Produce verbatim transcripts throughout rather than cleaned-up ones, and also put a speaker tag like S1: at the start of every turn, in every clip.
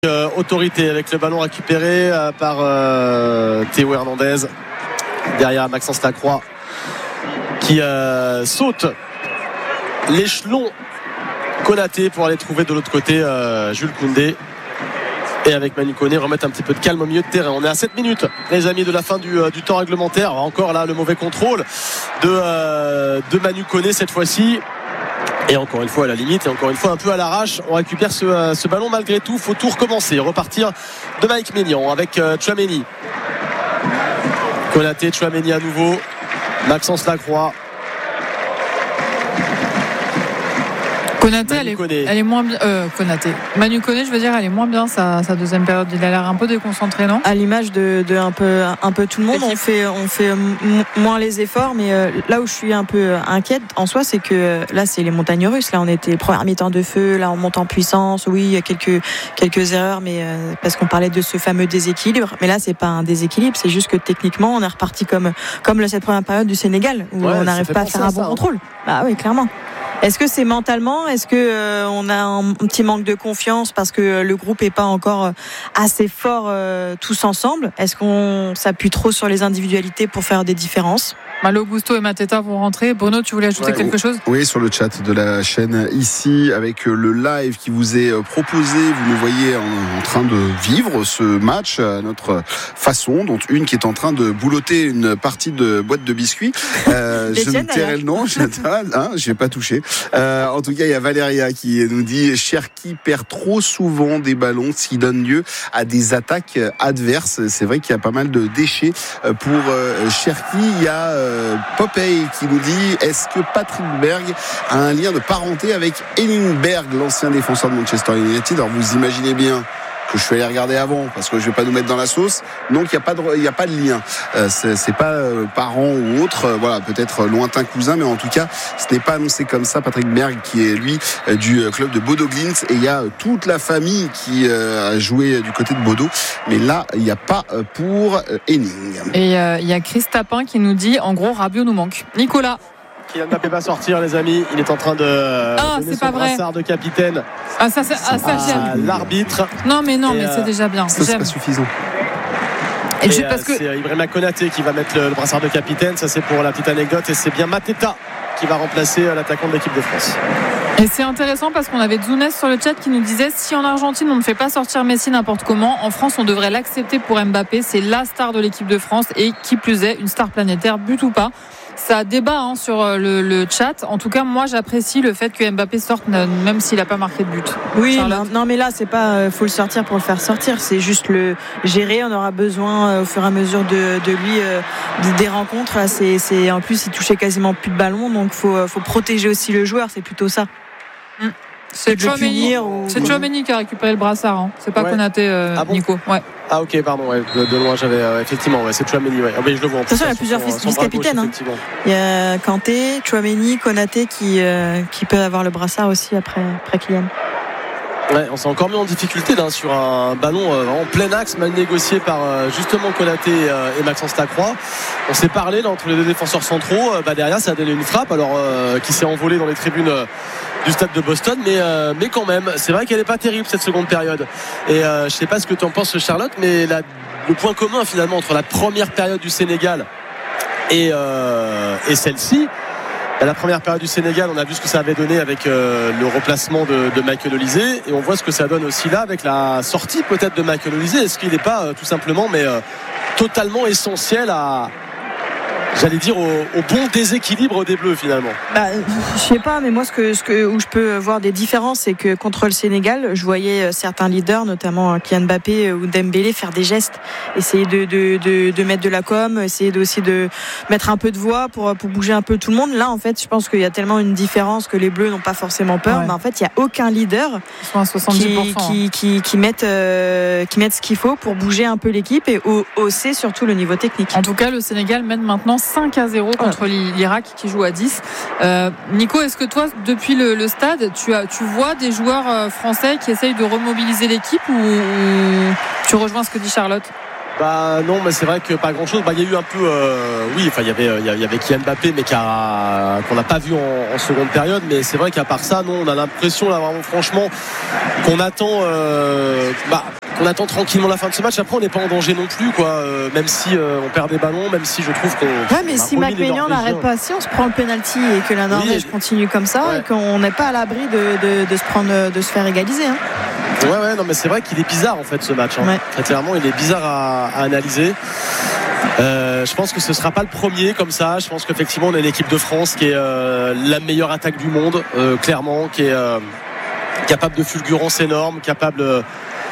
S1: Euh, autorité avec le ballon récupéré euh, par euh, Théo Hernandez derrière Maxence Lacroix qui euh, saute l'échelon Konaté pour aller trouver de l'autre côté euh, Jules Koundé, et avec Manu Koné remettre un petit peu de calme au milieu de terrain. On est à sept minutes les amis de la fin du, euh, du temps réglementaire. Encore là le mauvais contrôle de, euh, de Manu Koné cette fois-ci. Et encore une fois à la limite, et encore une fois un peu à l'arrache, on récupère ce, ce ballon malgré tout. Faut tout recommencer, repartir de Mike Maignan avec euh, Tchouaméni, Konaté, Tchouaméni à nouveau, Maxence Lacroix.
S2: Konaté, elle est, elle est moins bien. Euh, Konaté. Manu Koné, je veux dire, elle est moins bien sa, sa deuxième période. Il a l'air un peu déconcentré, non ?
S3: À l'image de, de un peu, un peu tout le monde, on fait, on fait m- moins les efforts. Mais euh, là où je suis un peu inquiète en soi, c'est que euh, là, c'est les montagnes russes. Là, on était première mi-temps de feu. Là, on monte en puissance. Oui, il y a quelques, quelques erreurs, mais euh, parce qu'on parlait de ce fameux déséquilibre. Mais là, c'est pas un déséquilibre. C'est juste que techniquement, on est reparti comme, comme cette première période du Sénégal où ouais, on n'arrive pas à faire un bon ça, contrôle. Bah oui, clairement. Est-ce que c'est mentalement ? Est-ce que euh, on a un petit manque de confiance parce que le groupe est pas encore assez fort euh, tous ensemble ? Est-ce qu'on s'appuie trop sur les individualités pour faire des différences ?
S2: Malo Gusto et Mateta vont rentrer. Bruno, tu voulais ajouter ouais, quelque chose ?
S4: Oui, sur le chat de la chaîne ici, avec le live qui vous est proposé, vous nous voyez en, en train de vivre ce match à notre façon, dont une qui est en train de boulotter une partie de boîte de biscuits. Euh, je me tairai le nom, je hein, j'ai pas touché. Euh, en tout cas, il y a Valéria qui nous dit Cherki perd trop souvent des ballons, ce qui donne lieu à des attaques adverses. C'est vrai qu'il y a pas mal de déchets pour Cherki. Il y a Popeye qui nous dit est-ce que Patrick Berg a un lien de parenté avec Ellingberg, l'ancien défenseur de Manchester United? Alors vous imaginez bien que je suis allé regarder avant parce que je vais pas nous mettre dans la sauce. Donc il y a pas de il y a pas de lien. Euh, c'est, c'est pas euh, parent ou autre. Euh, voilà, peut-être lointain cousin, mais en tout cas, ce n'est pas annoncé comme ça. Patrick Berg, qui est lui euh, du club de Bodo Glimt, et il y a euh, toute la famille qui euh, a joué du côté de Bodo. Mais là, il n'y a pas euh, pour euh, Henning.
S2: Et il euh, y a Chris Tapin qui nous dit en gros, Rabiot nous manque. Nicolas.
S1: Kylian Mbappé va sortir, les amis. Il est en train de
S2: ah,
S1: donner
S2: c'est
S1: son
S2: pas
S1: brassard
S2: vrai.
S1: de capitaine.
S2: Ah ça, c'est, ah, ça j'aime.
S1: L'arbitre.
S2: Non mais non,
S1: et
S2: mais
S1: euh,
S2: c'est déjà bien.
S4: Ça,
S2: j'aime.
S4: c'est pas suffisant.
S2: Et,
S1: et
S2: je,
S1: euh,
S2: parce que...
S1: c'est Ibrahima Konaté qui va mettre le, le brassard de capitaine. Ça, c'est pour la petite anecdote. Et c'est bien Mateta qui va remplacer l'attaquant de l'équipe de France.
S2: Et c'est intéressant parce qu'on avait Zounes sur le chat qui nous disait si en Argentine on ne fait pas sortir Messi n'importe comment, en France on devrait l'accepter pour Mbappé. C'est la star de l'équipe de France et qui plus est une star planétaire, but ou pas. Ça débat hein, sur le, le chat. En tout cas, moi, j'apprécie le fait que Mbappé sorte, même s'il n'a pas marqué de but.
S3: Oui, non, non, mais là, c'est pas, euh, faut le sortir pour le faire sortir. C'est juste le gérer. On aura besoin euh, au fur et à mesure de, de lui euh, des rencontres. Là, c'est, c'est en plus, il touchait quasiment plus de ballon, donc faut, euh, faut protéger aussi le joueur. C'est plutôt ça.
S2: Mmh. C'est Tchouaméni ou... qui a récupéré le brassard. Hein. C'est pas ouais. Konaté, euh, ah bon Nico. Ouais.
S1: Ah ok, pardon. Ouais. De, de loin, j'avais euh, effectivement. Ouais, c'est Tchouaméni. Ouais. Ah, mais je le vois. En
S3: plus, de toute façon, il y a plusieurs vice- vice-capitaines. Hein. Il y a Kanté, Tchouaméni, Konaté qui euh, qui peut avoir le brassard aussi après après Kylian.
S1: Ouais, on s'est encore mis en difficulté là, sur un ballon euh, en plein axe, mal négocié par euh, justement Konaté euh, et Maxence Lacroix. On s'est parlé là entre les deux défenseurs centraux. Euh, bah, derrière, ça a donné une frappe, alors euh, qui s'est envolée dans les tribunes euh, du stade de Boston, mais euh, mais quand même, c'est vrai qu'elle n'est pas terrible cette seconde période. Et euh, je sais pas ce que tu en penses, Charlotte, mais la, le point commun finalement entre la première période du Sénégal et euh, et celle-ci. La première période du Sénégal, on a vu ce que ça avait donné avec euh, le remplacement de, de Michael Olise, et on voit ce que ça donne aussi là avec la sortie peut-être de Michael Olise. Est-ce qu'il n'est pas euh, tout simplement mais euh, totalement essentiel à, j'allais dire, au, au bon déséquilibre des Bleus finalement?
S3: Bah, je sais pas, mais moi ce que, ce que où je peux voir des différences, c'est que contre le Sénégal, je voyais certains leaders, notamment Kylian Mbappé ou Dembélé, faire des gestes, essayer de, de, de, de mettre de la com, essayer aussi de mettre un peu de voix pour, pour bouger un peu tout le monde. Là, en fait, je pense qu'il y a tellement une différence que les Bleus n'ont pas forcément peur, ouais. Mais en fait, il y a aucun leader
S2: Ils sont à soixante-dix pour cent.
S3: qui, qui, qui, qui mettent euh, qui mettent ce qu'il faut pour bouger un peu l'équipe et hausser surtout le niveau technique.
S2: En tout cas, le Sénégal mène maintenant cinq à zéro contre l'Irak qui joue à dix. Euh, Nico, est-ce que toi, depuis le, le stade, tu, as, tu vois des joueurs français qui essayent de remobiliser l'équipe ou, ou tu rejoins ce que dit Charlotte?
S1: Bah non, mais c'est vrai que pas grand chose. Bah il y a eu un peu, euh, oui, enfin il y avait, il y avait Kylian Mbappé, mais qui a, qu'on n'a pas vu en, en seconde période. Mais c'est vrai qu'à part ça, non, on a l'impression là vraiment franchement qu'on attend, euh, bah qu'on attend tranquillement la fin de ce match. Après on n'est pas en danger non plus, quoi. Euh, même si euh, on perd des ballons, même si je trouve qu'on.
S3: Ouais, mais si McMahon n'arrête pas, si on se prend le penalty et que la Norvège oui, continue comme ça, ouais. et qu'on n'est pas à l'abri de, de, de se prendre, de se faire égaliser. Hein.
S1: Ouais, ouais, non, mais c'est vrai qu'il est bizarre en fait ce match. Hein. Ouais. Très clairement, il est bizarre à, à analyser. Euh, je pense que ce sera pas le premier comme ça. Je pense qu'effectivement, on a une équipe de France qui est euh, la meilleure attaque du monde, euh, clairement, qui est euh, capable de fulgurance énorme, capable euh,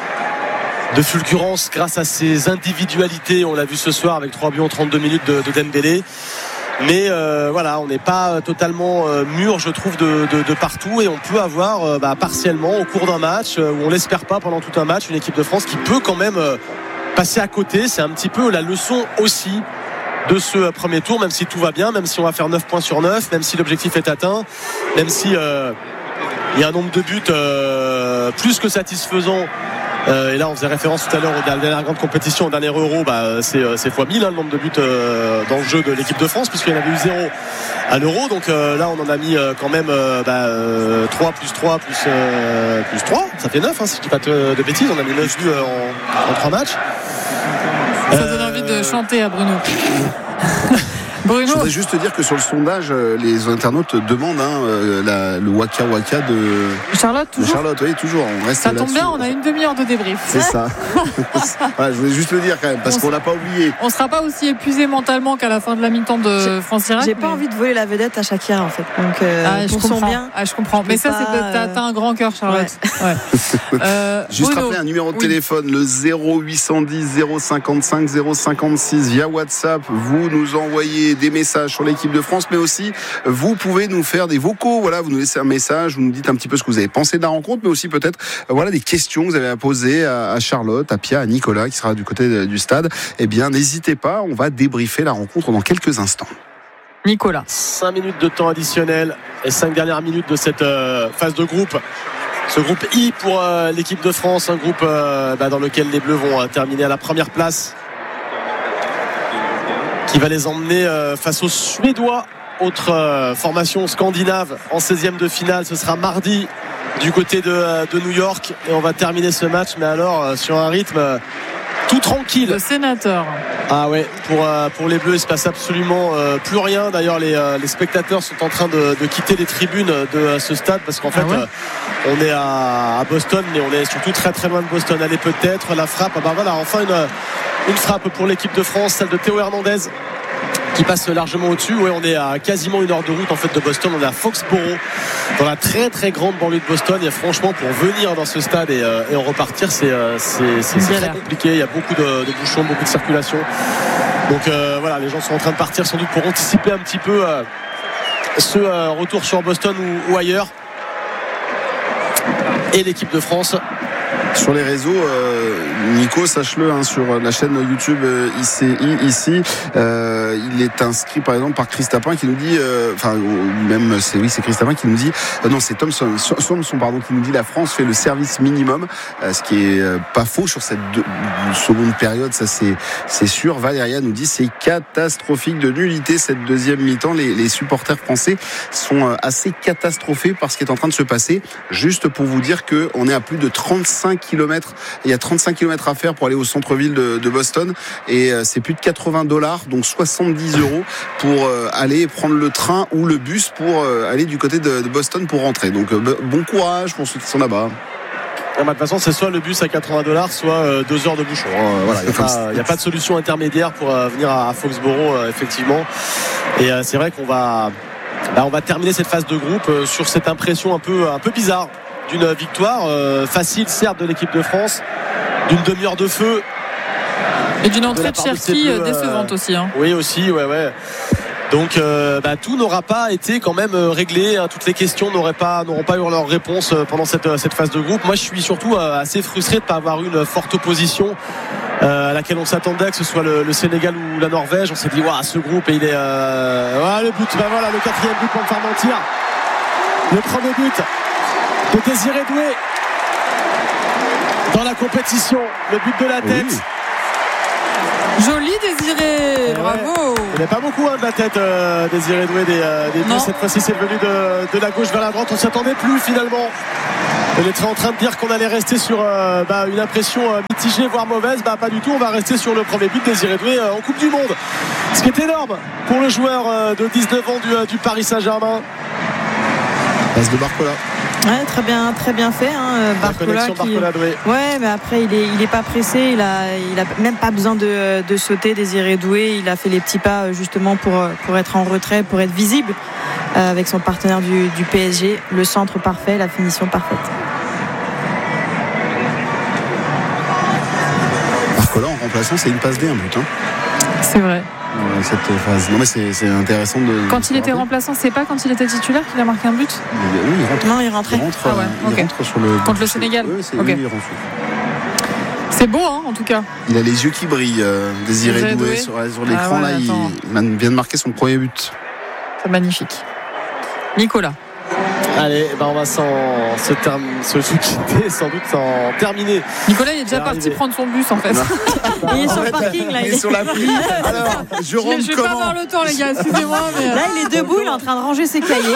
S1: de fulgurance grâce à ses individualités. On l'a vu ce soir avec trois buts en trente-deux minutes de, de Dembélé. Mais euh, voilà, on n'est pas totalement euh, mûr, je trouve, de, de, de partout, et on peut avoir euh, bah, partiellement au cours d'un match, euh, où on l'espère pas pendant tout un match, une équipe de France qui peut quand même euh, passer à côté. C'est un petit peu la leçon aussi de ce premier tour, même si tout va bien, même si on va faire neuf points sur neuf, même si l'objectif est atteint, même si euh, il y a un nombre de buts euh, plus que satisfaisant. Euh, et là on faisait référence tout à l'heure à la dernière grande compétition, au dernier Euro, bah, c'est, c'est fois mille hein, le nombre de buts euh, dans le jeu de l'équipe de France, puisqu'il y en avait eu zéro à l'Euro. Donc euh, là on en a mis euh, quand même euh, bah, euh, trois plus trois plus, euh, plus trois, ça fait neuf hein, si je dis pas de, de bêtises. On a mis neuf buts euh, en, en trois matchs.
S2: Ça euh... donne envie de chanter à Bruno. Bruno.
S4: Je voudrais juste te dire que sur le sondage, les internautes demandent hein, la, le Waka Waka de
S2: Charlotte. Toujours.
S4: De Charlotte, oui, toujours. On reste
S2: ça tombe bien, on a une demi-heure de débrief.
S4: C'est ça. Voilà, je voulais juste le dire quand même, parce on qu'on l'a pas oublié.
S2: On sera pas aussi épuisé mentalement qu'à la fin de la mi-temps de France-Irak.
S3: J'ai mais... pas envie de voler la vedette à Shakira en fait. Donc, euh,
S2: ah, je comprends. Bien,
S3: ah,
S2: je comprends. Mais ça, pas, c'est t'as, t'as un grand cœur, Charlotte. Ouais. Ouais.
S4: euh, juste Bruno. Rappeler un numéro de oui. téléphone, le zéro huit cent dix zéro cinquante-cinq zéro cinquante-six via WhatsApp. Vous nous envoyez des messages sur l'équipe de France, mais aussi vous pouvez nous faire des vocaux. Voilà, vous nous laissez un message, vous nous dites un petit peu ce que vous avez pensé de la rencontre, mais aussi peut-être voilà des questions que vous avez à poser à, à Charlotte, à Pia, à Nicolas qui sera du côté de, du stade. Eh bien, n'hésitez pas, on va débriefer la rencontre dans quelques instants.
S2: Nicolas.
S1: cinq minutes de temps additionnel et cinq dernières minutes de cette euh, phase de groupe. Ce groupe I pour euh, l'équipe de France, un groupe euh, bah, dans lequel les Bleus vont euh, terminer à la première place, qui va les emmener euh, face aux Suédois, autre euh, formation scandinave en seizième de finale. Ce sera mardi du côté de, euh, de New York, et on va terminer ce match, mais alors euh, sur un rythme euh, tout tranquille.
S2: Le sénateur.
S1: Ah ouais, pour, euh, pour les Bleus il se passe absolument euh, plus rien. D'ailleurs les, euh, les spectateurs sont en train de, de quitter les tribunes de euh, ce stade, parce qu'en fait ah ouais. euh, on est à, à Boston, mais on est surtout très très loin de Boston. Allez, peut-être la frappe, ah bah voilà, enfin une Une frappe pour l'équipe de France, celle de Théo Hernandez, qui passe largement au-dessus. Ouais, on est à quasiment une heure de route en fait de Boston. On est à Foxborough, dans la très très grande banlieue de Boston. Et franchement, pour venir dans ce stade et, euh, et en repartir, c'est, euh, c'est, c'est, c'est très compliqué. Il y a beaucoup de, de bouchons, beaucoup de circulation. Donc euh, voilà, les gens sont en train de partir sans doute pour anticiper un petit peu euh, ce euh, retour sur Boston ou, ou ailleurs. Et l'équipe de France.
S4: Sur les réseaux, euh, Nico, sache-le, hein, sur la chaîne YouTube euh, I C I ici, euh, il est inscrit par exemple par Christapin qui nous dit, enfin euh, même c'est oui c'est Christapin qui nous dit, euh, non c'est Thomson, Thomson pardon qui nous dit la France fait le service minimum, euh, ce qui est euh, pas faux sur cette deux, seconde période, ça c'est c'est sûr. Valéria nous dit c'est catastrophique de nullité cette deuxième mi-temps. Les, les supporters français sont euh, assez catastrophés par ce qui est en train de se passer. Juste pour vous dire que on est à plus de trente-cinq kilomètres. Il y a trente-cinq kilomètres à faire pour aller au centre-ville de, de Boston, et euh, c'est plus de quatre-vingts dollars, donc soixante-dix euros pour euh, aller prendre le train ou le bus pour euh, aller du côté de, de Boston pour rentrer. Donc euh, bon courage pour ceux qui sont là-bas.
S1: De toute façon, c'est soit le bus à quatre-vingts dollars, soit euh, deux heures de bouchon. Euh, voilà, il n'y a, a pas de solution intermédiaire pour euh, venir à, à Foxborough, euh, effectivement. Et euh, c'est vrai qu'on va, bah, on va terminer cette phase de groupe euh, sur cette impression un peu, un peu bizarre d'une victoire euh, facile, certes, de l'équipe de France, d'une demi-heure de feu.
S2: Et d'une entrée de, de Cherki euh, décevante aussi. Hein.
S1: Oui, aussi, ouais, ouais. Donc euh, bah, tout n'aura pas été quand même euh, réglé, hein. Toutes les questions n'auraient pas, n'auront pas eu leur réponse euh, pendant cette, cette phase de groupe. Moi je suis surtout euh, assez frustré de ne pas avoir eu une forte opposition euh, à laquelle on s'attendait, que ce soit le, le Sénégal ou la Norvège. On s'est dit waouh, ce groupe, et il est euh... ouais, le but, bah, voilà, le quatrième but pour me faire mentir, le premier but de Désiré Doué dans la compétition, le but de la tête. Oui.
S2: Joli Désiré, bravo.
S1: Il n'y a pas beaucoup hein, de la tête euh, Désiré Doué des, euh, des Bleus. Cette fois-ci c'est venu de, de la gauche vers la droite. On s'y attendait plus finalement. On était en train de dire qu'on allait rester sur euh, bah, une impression euh, mitigée voire mauvaise. Bah pas du tout, on va rester sur le premier but de Désiré Doué euh, en Coupe du Monde. Ce qui est énorme pour le joueur euh, de dix-neuf ans du, euh, du Paris Saint-Germain.
S4: Passe de Barcola.
S3: Ouais, très bien, très bien fait. Hein, Barcola, qui...
S1: Barcola Doué.
S3: Ouais, mais après il est, il est pas pressé. Il a, il a même pas besoin de, de sauter. Désiré Doué, il a fait les petits pas justement pour, pour être en retrait, pour être visible euh, avec son partenaire du, du P S G. Le centre parfait, la finition parfaite.
S4: Barcola en remplaçant, c'est une passe D, un but. Hein.
S2: C'est vrai.
S4: Cette phase. Non mais c'est, c'est intéressant de.
S2: Quand il était remplaçant, c'est pas quand il était titulaire qu'il a marqué un but.
S4: Oui, il rentre.
S3: Non, il rentrait.
S4: Il rentre,
S2: ah ouais,
S4: il
S2: okay.
S4: rentre sur le.
S2: Contre le Sénégal.
S4: Oui, c'est,
S2: okay.
S4: oui, il rentre.
S2: C'est beau, hein, en tout cas.
S4: Il a les yeux qui brillent. Euh, Désiré Doué sur, sur l'écran ah ouais, là, il, il vient de marquer son premier but.
S2: C'est magnifique. Nicolas.
S1: Allez, ben on va s'en, se, term- se quitter, sans doute s'en terminer.
S2: Nicolas, il est déjà est parti arrivé. prendre son bus en fait.
S3: Il est sur le parking là.
S4: Il est sur l'appli. Alors, je rentre
S2: Je vais
S4: comment
S2: pas avoir le temps, les gars, excusez-moi. Mais...
S3: Là, il est debout, il est en train de ranger ses cahiers.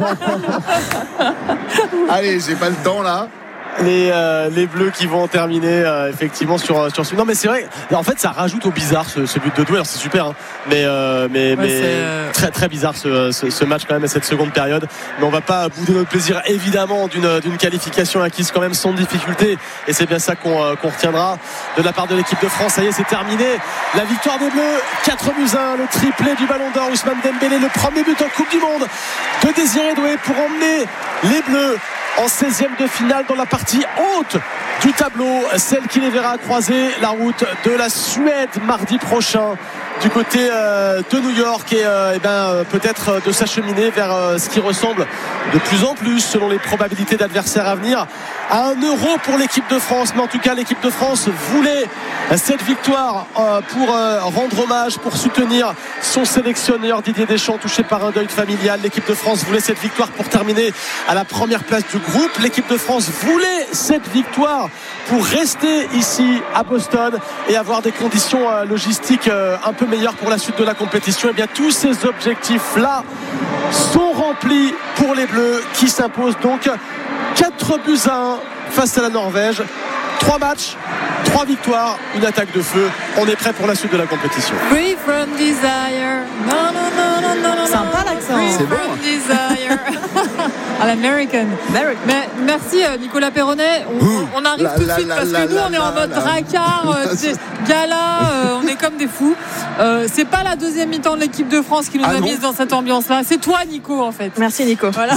S3: Là.
S4: Allez, j'ai pas le temps là.
S1: Les, euh, les Bleus qui vont terminer euh, effectivement sur sur ce. Non mais c'est vrai. En fait, ça rajoute au bizarre ce, ce but de Doué. Alors c'est super, hein, mais euh, mais, ouais, mais euh... très très bizarre ce, ce, ce match quand même et cette seconde période. Mais on va pas bouder notre plaisir évidemment d'une d'une qualification acquise quand même sans difficulté. Et c'est bien ça qu'on euh, qu'on retiendra de la part de l'équipe de France. Ça y est, c'est terminé. La victoire des Bleus, quatre buts à un, le triplé du Ballon d'Or, Ousmane Dembélé, le premier but en Coupe du Monde de Désiré Doué pour emmener les Bleus en seizième de finale dans la partie haute du tableau, celle qui les verra croiser la route de la Suède mardi prochain du côté euh, de New York et, euh, et ben, euh, peut-être de s'acheminer vers euh, ce qui ressemble de plus en plus selon les probabilités d'adversaires à venir à un euro pour l'équipe de France. Mais en tout cas l'équipe de France voulait cette victoire euh, pour euh, rendre hommage, pour soutenir son sélectionneur Didier Deschamps touché par un deuil familial. L'équipe de France voulait cette victoire pour terminer à la première place du groupe. L'équipe de France voulait cette victoire pour rester ici à Boston et avoir des conditions euh, logistiques euh, un peu meilleures pour la suite de la compétition. Et bien tous ces objectifs là sont remplis pour les Bleus qui s'imposent donc quatre buts à un face à la Norvège. Trois matchs, trois victoires, une attaque de feu. On est prêt pour la suite de la compétition.
S2: Free from desire. Non, non, non, non, non, non.
S3: Sympa l'accent.
S2: Free
S4: c'est
S2: from
S4: bon.
S2: Desire. À l'American. Mais merci Nicolas Perronnet. On, on arrive
S4: la,
S2: tout de
S4: la,
S2: suite
S4: la,
S2: parce
S4: la,
S2: que nous
S4: la,
S2: on est en
S4: la,
S2: mode
S4: la,
S2: dracard, euh, gala, euh, on est comme des fous. Euh, c'est pas la deuxième mi-temps de l'équipe de France qui nous
S4: ah
S2: a
S4: non.
S2: mis dans cette ambiance-là. C'est toi Nico en fait.
S3: Merci Nico.
S2: Voilà.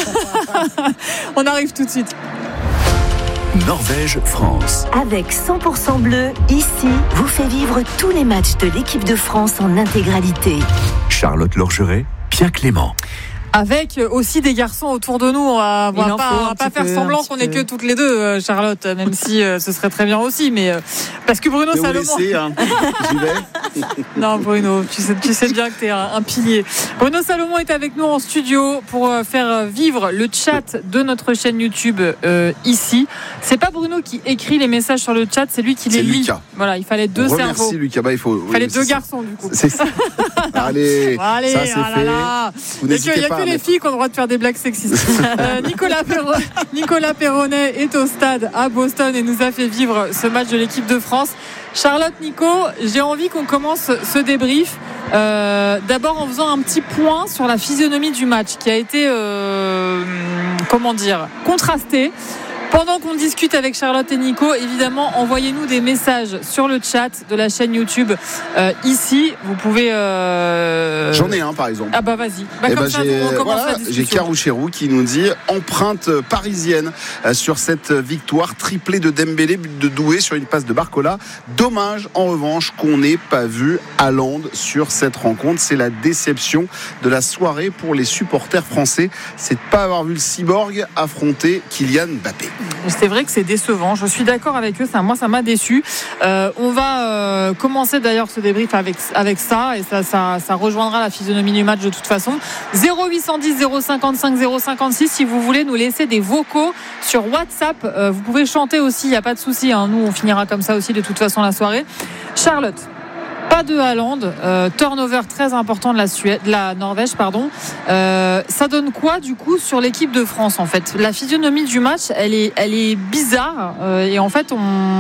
S2: On arrive tout de suite.
S5: Norvège-France.
S6: Avec cent pour cent bleu, ici, vous fait vivre tous les matchs de l'équipe de France en intégralité.
S5: Charlotte Lorgeret, Pierre Clément.
S2: Avec aussi des garçons autour de nous. On va, on va pas, on va pas faire peu, semblant qu'on est que toutes les deux, Charlotte, même si euh, ce serait très bien aussi. Mais euh, parce que Bruno
S4: Je vais
S2: Salomon.
S4: vous laisser, hein. J'y vais.
S2: Non, Bruno, tu sais, tu sais bien que t'es un, un pilier. Bruno Salomon est avec nous en studio pour euh, faire vivre le chat de notre chaîne YouTube euh, ici. C'est pas Bruno qui écrit les messages sur le chat, c'est lui qui
S4: c'est
S2: les lit.
S4: Lucas.
S2: Voilà, il fallait deux
S4: On
S2: cerveaux.
S4: Merci Lucas. Bah, il faut.
S2: Il fallait
S4: oui,
S2: deux
S4: ça.
S2: garçons du coup.
S4: C'est ça. Allez,
S2: Allez,
S4: ça c'est
S2: ah là
S4: fait.
S2: là.
S4: Vous
S2: Il n'y
S4: n'hésitez
S2: a
S4: pas
S2: que les
S4: mettre...
S2: filles qui ont le droit de faire des blagues sexistes. euh, Nicolas, Perron... Nicolas Perronnet est au stade à Boston et nous a fait vivre ce match de l'équipe de France. Charlotte, Nico, j'ai envie qu'on commence ce débrief. Euh, d'abord en faisant un petit point sur la physionomie du match qui a été, euh, comment dire, contrastée. Pendant qu'on discute avec Charlotte et Nico, évidemment, envoyez-nous des messages sur le chat de la chaîne YouTube euh, ici. Vous pouvez. Euh...
S4: J'en ai un par exemple.
S2: Ah bah vas-y. Bah,
S4: eh
S2: comme
S4: bah,
S2: ça,
S4: j'ai,
S2: on commence
S4: voilà,
S2: la discussion.
S4: j'ai Caroucherou qui nous dit empreinte parisienne euh, sur cette victoire triplée de Dembélé, but de Doué sur une passe de Barcola. Dommage en revanche qu'on n'ait pas vu Haaland sur cette rencontre. C'est la déception de la soirée pour les supporters français. C'est de pas avoir vu le cyborg affronter Kylian Mbappé.
S2: C'est vrai que c'est décevant. Je suis d'accord avec eux. Ça, moi, ça m'a déçu. Euh, on va euh, commencer d'ailleurs ce débrief avec avec ça et ça, ça, ça rejoindra la physionomie du match de toute façon. zéro huit cent dix zéro cinquante-cinq zéro cinquante-six si vous voulez nous laisser des vocaux sur WhatsApp. Euh, vous pouvez chanter aussi. Il y a pas de souci. Hein. Nous, on finira comme ça aussi de toute façon la soirée. Charlotte. Pas de Haaland, euh, turnover très important de la, Suède, de la Norvège, pardon. Euh, ça donne quoi du coup sur l'équipe de France en fait ? La physionomie du match, elle est, elle est bizarre euh, et en fait on,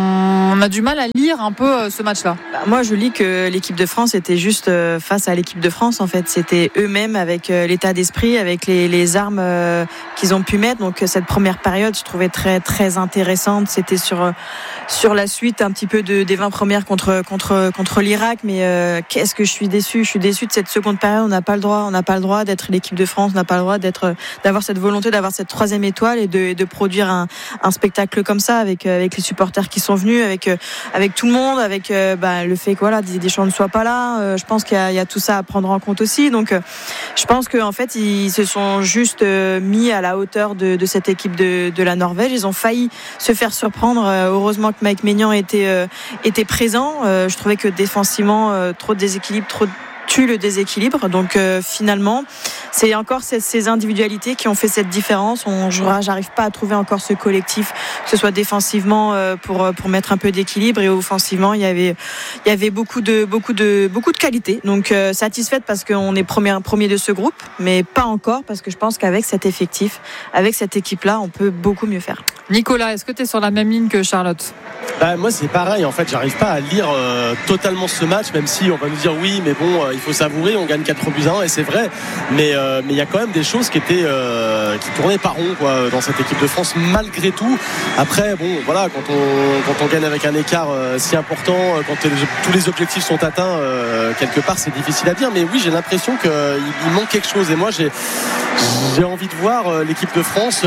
S2: on a du mal à lire un peu euh, ce match-là.
S3: Bah, moi, je lis que l'équipe de France était juste euh, face à l'équipe de France en fait. C'était eux-mêmes avec euh, l'état d'esprit, avec les, les armes euh, qu'ils ont pu mettre. Donc cette première période, je trouvais très très intéressante. C'était sur euh, sur la suite un petit peu de, des vingt premières contre contre contre l'Irak. Mais euh, qu'est-ce que je suis déçue je suis déçue de cette seconde période. On n'a pas le droit on n'a pas le droit d'être l'équipe de France, on n'a pas le droit d'être d'avoir cette volonté d'avoir cette troisième étoile et de, de produire un, un spectacle comme ça avec avec les supporters qui sont venus, avec avec tout le monde, avec euh, bah, le fait que voilà Didier Deschamps ne soit pas là. Euh, je pense qu'il y a, il y a tout ça à prendre en compte aussi. Donc euh, je pense qu'en fait ils se sont juste euh, mis à la hauteur de, de cette équipe de, de la Norvège. Ils ont failli se faire surprendre. Euh, heureusement que Mike Maignan était euh, était présent. Euh, je trouvais que défensivement Euh, trop de déséquilibre, trop de tue le déséquilibre. Donc euh, finalement, c'est encore ces, ces individualités qui ont fait cette différence. On, j'arrive pas à trouver encore ce collectif, que ce soit défensivement euh, pour pour mettre un peu d'équilibre et offensivement, il y avait il y avait beaucoup de beaucoup de beaucoup de qualité. Donc euh, satisfaite parce qu'on est premier premier de ce groupe, mais pas encore parce que je pense qu'avec cet effectif, avec cette équipe-là, on peut beaucoup mieux faire.
S2: Nicolas, est-ce que tu es sur la même ligne que Charlotte ?
S1: Bah, moi c'est pareil en fait, j'arrive pas à lire euh, totalement ce match, même si on va nous dire oui mais bon euh, il faut savourer, on gagne quatre buts à un et c'est vrai, mais euh, mais il y a quand même des choses qui étaient euh, qui tournaient pas rond quoi dans cette équipe de France malgré tout. Après bon voilà, quand on quand on gagne avec un écart euh, si important, euh, quand les, tous les objectifs sont atteints euh, quelque part c'est difficile à dire, mais oui j'ai l'impression qu'il il manque quelque chose et moi j'ai j'ai envie de voir euh, l'équipe de France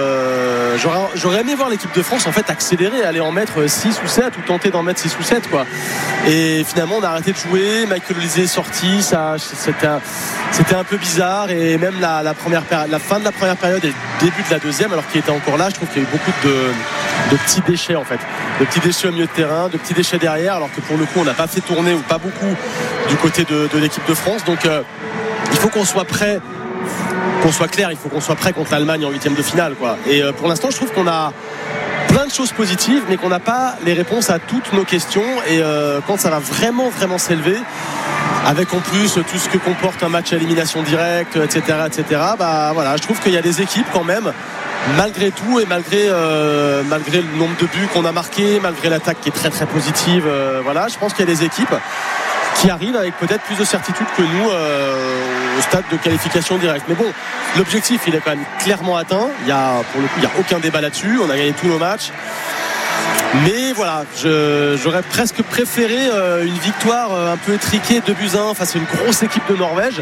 S1: euh, j'aurais, j'aurais aimé voir l'équipe de France en fait accélérer, aller en mettre six ou sept ou tenter d'en mettre six ou sept quoi. Et finalement on a arrêté de jouer, Michael Olise est sorti, ça, c'était, un, c'était un peu bizarre et même la, la, première péri- la fin de la première période et le début de la deuxième alors qu'il était encore là, je trouve qu'il y a eu beaucoup de, de petits déchets en fait, de petits déchets au milieu de terrain, de petits déchets derrière alors que pour le coup on n'a pas fait tourner ou pas beaucoup du côté de, de l'équipe de France. Donc euh, il faut qu'on soit prêt, qu'on soit clair, il faut qu'on soit prêt contre l'Allemagne en huitième de finale quoi. Et euh, pour l'instant je trouve qu'on a plein de choses positives mais qu'on n'a pas les réponses à toutes nos questions et euh, quand ça va vraiment vraiment s'élever avec en plus tout ce que comporte un match à élimination directe etc etc bah voilà je trouve qu'il y a des équipes quand même malgré tout et malgré euh, malgré le nombre de buts qu'on a marqué, malgré l'attaque qui est très très positive euh, voilà je pense qu'il y a des équipes qui arrivent avec peut-être plus de certitude que nous euh, au stade de qualification directe. Mais bon, l'objectif il est quand même clairement atteint. Il y a pour le coup il n'y a aucun débat là-dessus. On a gagné tous nos matchs. Mais voilà, je, j'aurais presque préféré euh, une victoire euh, un peu étriquée deux buts à un face à une grosse équipe de Norvège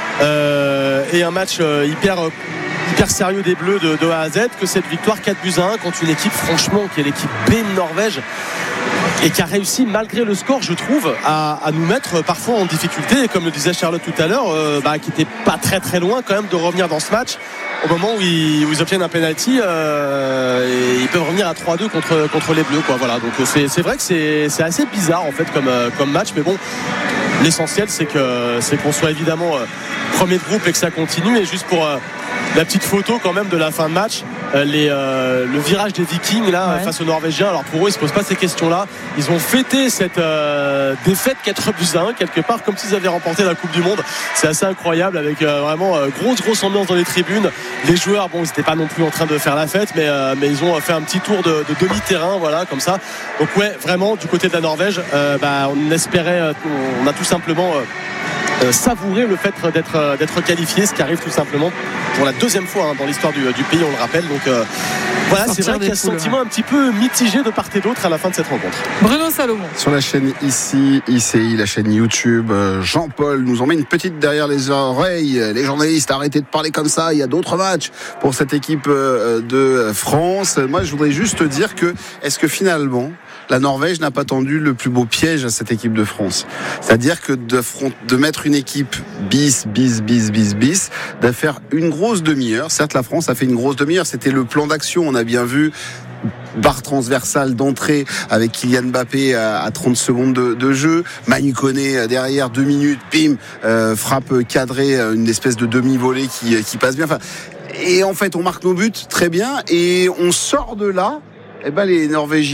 S1: euh, et un match euh, hyper hyper sérieux des Bleus de, de A à Z que cette victoire quatre buts à un contre une équipe franchement qui est l'équipe B de Norvège et qui a réussi malgré le score je trouve à, à nous mettre parfois en difficulté et comme le disait Charlotte tout à l'heure euh, bah, qui n'était pas très très loin quand même de revenir dans ce match au moment où ils, où ils obtiennent un penalty euh, et ils peuvent revenir à trois deux contre, contre les Bleus quoi. Voilà, donc c'est, c'est vrai que c'est, c'est assez bizarre en fait comme, comme match mais bon l'essentiel c'est, que, c'est qu'on soit évidemment euh, premier de groupe et que ça continue et juste pour euh, la petite photo quand même de la fin de match euh, les, euh, le virage des Vikings là ouais. face aux Norvégiens, alors pour eux ils se posent pas ces questions là, ils ont fêté cette euh, défaite quatre buts à un quelque part comme s'ils avaient remporté la Coupe du Monde. C'est assez incroyable avec euh, vraiment euh, grosse grosse ambiance dans les tribunes, les joueurs bon ils n'étaient pas non plus en train de faire la fête mais, euh, mais ils ont fait un petit tour de, de demi-terrain voilà comme ça, donc ouais vraiment du côté de la Norvège euh, bah, on espérait euh, on a tout simplement euh, Euh, savourer le fait d'être, euh, d'être qualifié, ce qui arrive tout simplement pour la deuxième fois hein, dans l'histoire du, du pays, on le rappelle. Donc euh, voilà, c'est vrai qu'il y a ce sentiment un petit peu mitigé de part et d'autre à la fin de cette rencontre.
S2: Bruno Salomon.
S4: Sur la chaîne ici, I C I, la chaîne YouTube, Jean-Paul nous en met une petite derrière les oreilles. Les journalistes, arrêtez de parler comme ça. Il y a d'autres matchs pour cette équipe de France. Moi, je voudrais juste te dire que, est-ce que finalement, la Norvège n'a pas tendu le plus beau piège à cette équipe de France. C'est-à-dire que de, front, de mettre une équipe bis, bis, bis, bis, bis, de faire une grosse demi-heure. Certes, la France a fait une grosse demi-heure. C'était le plan d'action. On a bien vu barre transversale d'entrée avec Kylian Mbappé à, à trente secondes de, de jeu. Manu Koné derrière deux minutes, bim, euh, frappe cadrée, une espèce de demi-volée qui, qui passe bien. Enfin, et en fait, on marque nos buts très bien et on sort de là. Eh ben, les Norvégiens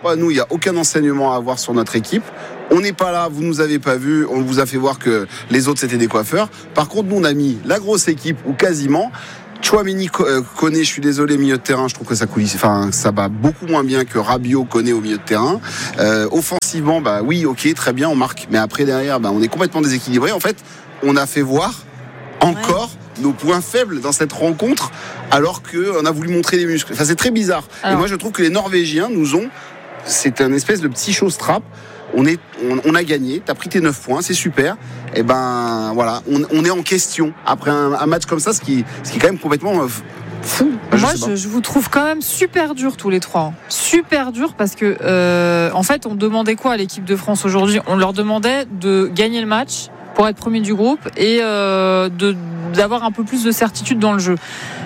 S4: pas, nous, il n'y a aucun enseignement à avoir sur notre équipe. On n'est pas là, vous nous avez pas vu, on vous a fait voir que les autres c'était des coiffeurs. Par contre, nous on a mis la grosse équipe ou quasiment. Chouameni, Koné, je suis désolé, milieu de terrain, je trouve que ça coulisse, enfin ça va beaucoup moins bien que Rabiot, Koné au milieu de terrain. Euh, offensivement, bah oui, ok, très bien, on marque, mais après derrière, bah on est complètement déséquilibré. En fait, on a fait voir encore ouais. nos points faibles dans cette rencontre, alors qu'on a voulu montrer des muscles. Enfin, c'est très bizarre. Alors. Et moi, je trouve que les Norvégiens nous ont, c'est un espèce de petit show-strap. On, est, on, on a gagné, t'as pris tes neuf points, c'est super. Et ben voilà, on, on est en question après un, un match comme ça, ce qui, ce qui est quand même complètement euh, fou.
S2: Enfin, Moi, je, je, je vous trouve quand même super dur tous les trois, super dur parce que euh, en fait, on demandait quoi à l'équipe de France aujourd'hui ? On leur demandait de gagner le match pour être premier du groupe et euh, de, d'avoir un peu plus de certitude dans le jeu.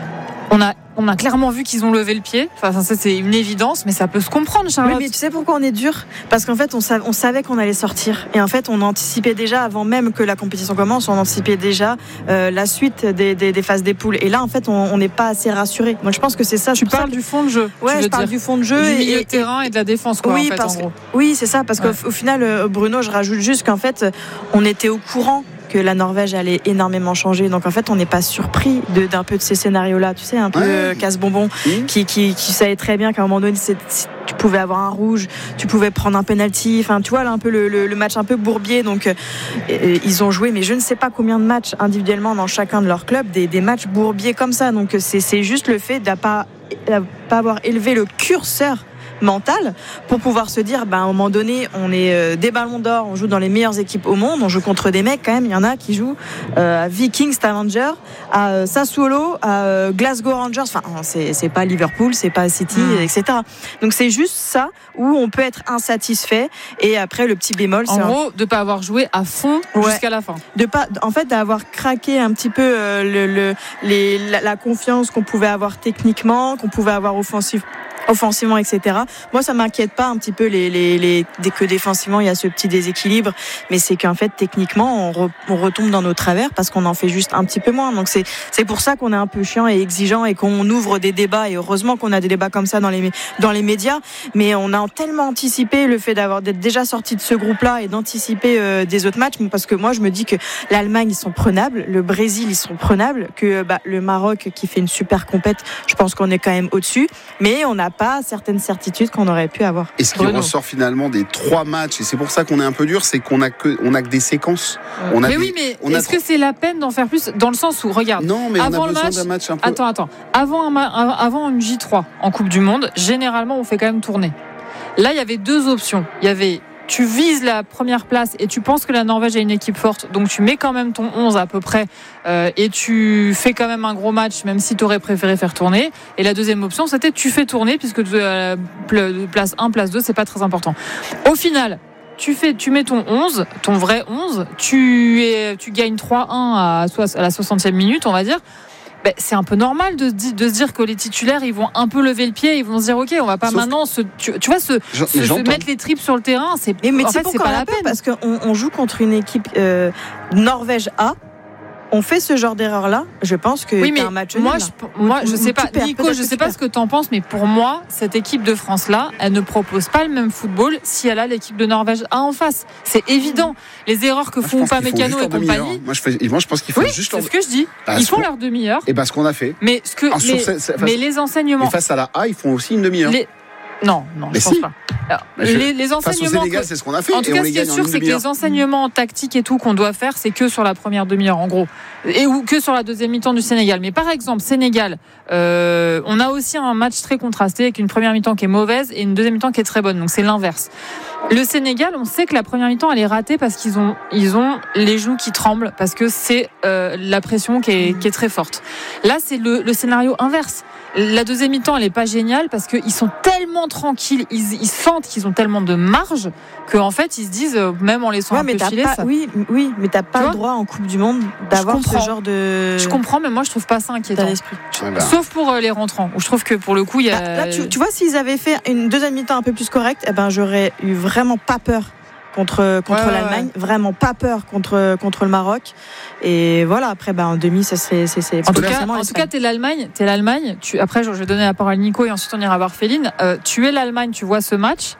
S2: On a, on a clairement vu qu'ils ont levé le pied. Enfin, ça, c'est une évidence, mais ça peut se comprendre, Charlotte.
S3: Oui, mais tu sais pourquoi on est dur ? Parce qu'en fait, on, sav- on savait qu'on allait sortir. Et en fait, on anticipait déjà, avant même que la compétition commence, on anticipait déjà euh, la suite des, des, des phases des poules. Et là, en fait, on n'est pas assez rassuré. Donc, je pense que c'est ça.
S2: Tu parles
S3: ça...
S2: du fond de jeu.
S3: Ouais, je parle
S2: dire.
S3: du fond de jeu.
S2: Du
S3: et,
S2: milieu
S3: et,
S2: de terrain et de la défense, quoi,
S3: oui,
S2: en fait,
S3: parce
S2: en gros.
S3: Que, oui, c'est ça. Parce ouais. qu'au au final, Bruno, je rajoute juste qu'en fait, on était au courant que la Norvège allait énormément changer. Donc en fait, on n'est pas surpris de, d'un peu de ces scénarios-là, tu sais, un peu ouais. casse-bonbon, mmh. qui, qui, qui savait très bien qu'à un moment donné, c'est, tu pouvais avoir un rouge, tu pouvais prendre un penalty. Enfin, tu vois, là, un peu le, le, le match un peu bourbier. Donc, euh, ils ont joué, mais je ne sais pas combien de matchs individuellement dans chacun de leurs clubs, des, des matchs bourbiers comme ça. Donc, c'est, c'est juste le fait de ne pas, pas avoir élevé le curseur mental pour pouvoir se dire bah, à un moment donné on est euh, des ballons d'or, on joue dans les meilleures équipes au monde, on joue contre des mecs quand même, il y en a qui jouent euh, à Vikings Stavanger, à euh, Sassuolo, à euh, Glasgow Rangers, enfin c'est, c'est pas Liverpool, c'est pas City, mmh. et cetera. Donc c'est juste ça où on peut être insatisfait et après le petit bémol
S2: en
S3: c'est
S2: gros
S3: un...
S2: de pas avoir joué à fond ouais. jusqu'à la fin,
S3: de pas, en fait d'avoir craqué un petit peu euh, le, le, les, la, la confiance qu'on pouvait avoir techniquement, qu'on pouvait avoir offensif offensivement, et cetera. Moi, ça m'inquiète pas un petit peu les, les, les, dès que défensivement il y a ce petit déséquilibre, mais c'est qu'en fait techniquement on, re, on retombe dans nos travers parce qu'on en fait juste un petit peu moins. Donc c'est c'est pour ça qu'on est un peu chiant et exigeant et qu'on ouvre des débats. Et heureusement qu'on a des débats comme ça dans les dans les médias. Mais on a tellement anticipé le fait d'avoir d'être déjà sorti de ce groupe-là et d'anticiper euh, des autres matchs, parce que moi je me dis que l'Allemagne ils sont prenables, le Brésil ils sont prenables, que bah, le Maroc qui fait une super compète, je pense qu'on est quand même au-dessus, mais on n'a pas certaines certitudes qu'on aurait pu avoir.
S4: Et ce qui Bruno. ressort finalement des trois matchs, et c'est pour ça qu'on est un peu dur, c'est qu'on a que, on a que des séquences.
S2: Euh,
S4: on a
S2: mais
S4: des,
S2: oui, mais
S4: on
S2: est-ce
S4: a...
S2: que c'est la peine d'en faire plus ? Dans le sens où, regarde,
S4: non, mais
S2: avant
S4: on a
S2: le
S4: besoin
S2: match,
S4: d'un match un peu...
S2: Attends, attends. Avant, un ma... avant une J trois en Coupe du Monde, généralement, on fait quand même tourner. Là, il y avait deux options. Il y avait... Tu vises la première place et tu penses que la Norvège est une équipe forte, donc tu mets quand même ton onze à peu près euh, et tu fais quand même un gros match, même si tu aurais préféré faire tourner. Et la deuxième option, c'était tu fais tourner, puisque euh, place un, place deux, c'est pas très important. Au final, tu, fais, tu mets ton onze, ton vrai onze, tu, es, tu gagnes trois un à, à la soixantième minute, on va dire. Ben, c'est un peu normal de, de se dire que les titulaires ils vont un peu lever le pied, ils vont se dire ok, on va pas Sauf maintenant se, tu, tu vois se, se, se mettre les tripes sur le terrain, c'est
S3: mais, mais
S2: en fait c'est pas la peine
S3: parce qu'on on joue contre une équipe euh, Norvège A. On fait ce genre d'erreur-là, je pense que
S2: oui, mais
S3: un match
S2: moi,
S3: nul,
S2: je, moi, je sais pas, Nico, je sais pas ce que t'en penses, mais pour moi, cette équipe de France-là, elle ne propose pas le même football si elle a l'équipe de Norvège A en face. C'est évident. Les erreurs que moi, font Upamecano et compagnie.
S4: Moi, je, fais, moi, je pense qu'il faut
S2: oui,
S4: juste.
S2: C'est
S4: leur...
S2: ce que je dis.
S4: Bah,
S2: ils font leur demi-heure.
S4: Et bah, ce qu'on a fait.
S2: Mais ce que, ah, mais, cette, cette, mais les enseignements.
S4: Mais face à la A, ils font aussi une demi-heure. Les...
S2: Non, non,
S4: mais
S2: je
S4: si.
S2: pense pas. Alors,
S4: bah je,
S2: les, les enseignements.
S4: Face au Sénégal, que, c'est ce qu'on a fait.
S2: En tout cas, ce qui est sûr, c'est que les enseignements tactiques et tout qu'on doit faire, c'est que sur la première demi-heure, en gros, et ou que sur la deuxième mi-temps du Sénégal. Mais par exemple, Sénégal, euh, on a aussi un match très contrasté avec une première mi-temps qui est mauvaise et une deuxième mi-temps qui est très bonne. Donc c'est l'inverse. Le Sénégal, on sait que la première mi-temps elle est ratée parce qu'ils ont ils ont les genoux qui tremblent parce que c'est euh, la pression qui est, qui est très forte. Là, c'est le, le scénario inverse. La deuxième mi-temps, elle est pas géniale parce qu'ils sont tellement tranquilles, ils, ils sentent qu'ils ont tellement de marge qu'en fait, ils se disent, même en laissant
S3: ouais,
S2: un
S3: mais
S2: peu filer,
S3: pas,
S2: ça...
S3: Oui, oui, mais t'as pas le droit en Coupe du Monde d'avoir ce genre de...
S2: Je comprends, mais moi, je trouve pas ça inquiétant.
S4: Voilà.
S2: Sauf pour euh, les rentrants, où je trouve que pour le coup, il y a...
S3: Là, là tu, tu vois, s'ils avaient fait une deuxième mi-temps un peu plus correcte, eh ben, j'aurais eu vraiment pas peur contre, contre
S2: ouais,
S3: l'Allemagne,
S2: ouais.
S3: vraiment pas peur contre, contre le Maroc. Et voilà, après, bah, en demi, ça c'est. c'est, c'est
S2: en tout cas, en tout cas, t'es l'Allemagne. T'es l'Allemagne tu, après, je vais donner la parole à Nico et ensuite on ira voir Féline. Euh, tu es l'Allemagne, tu vois ce match.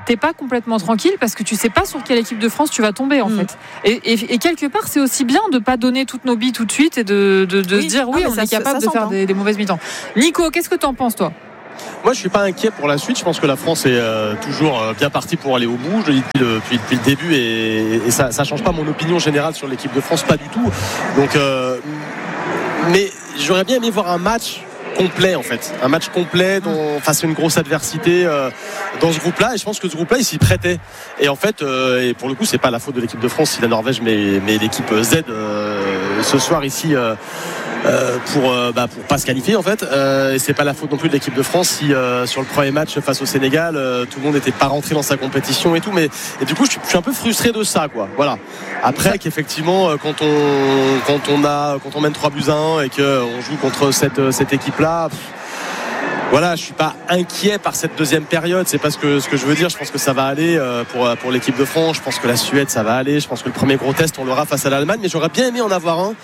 S2: t'es pas complètement tranquille parce que tu sais pas sur quelle équipe de France tu vas tomber en mmh. fait. Et, et, et quelque part, c'est aussi bien de pas donner toutes nos billes tout de suite et de, de, de oui. se dire oui, ah, on ça, est capable de faire des, des mauvaises mi-temps. Nico, qu'est-ce que t'en penses toi ?
S1: Moi, je suis pas inquiet pour la suite. Je pense que la France est euh, toujours euh, bien partie pour aller au bout. Je le dis depuis le, depuis, depuis le début et, et ça, ça change pas mon opinion générale sur l'équipe de France, pas du tout. Donc, euh, mais j'aurais bien aimé voir un match complet en fait, un match complet dont, face à une grosse adversité euh, dans ce groupe-là, et je pense que ce groupe-là il s'y prêtait. Et en fait, euh, et pour le coup, c'est pas la faute de l'équipe de France si la Norvège met, met l'équipe Z euh, ce soir ici. Euh, Euh, pour euh, bah, pour pas se qualifier en fait euh, et c'est pas la faute non plus de l'équipe de France si euh, sur le premier match face au Sénégal euh, tout le monde n'était pas rentré dans sa compétition et tout, mais et du coup je suis, je suis un peu frustré de ça quoi. Voilà. Après qu'effectivement quand on quand on a quand on mène trois buts à un et que on joue contre cette cette équipe là, voilà, je suis pas inquiet par cette deuxième période. C'est pas ce que, ce que je veux dire. Je pense que ça va aller pour, pour l'équipe de France. Je pense que la Suède, ça va aller. Je pense que le premier gros test, on l'aura face à l'Allemagne. Mais j'aurais bien aimé en avoir un.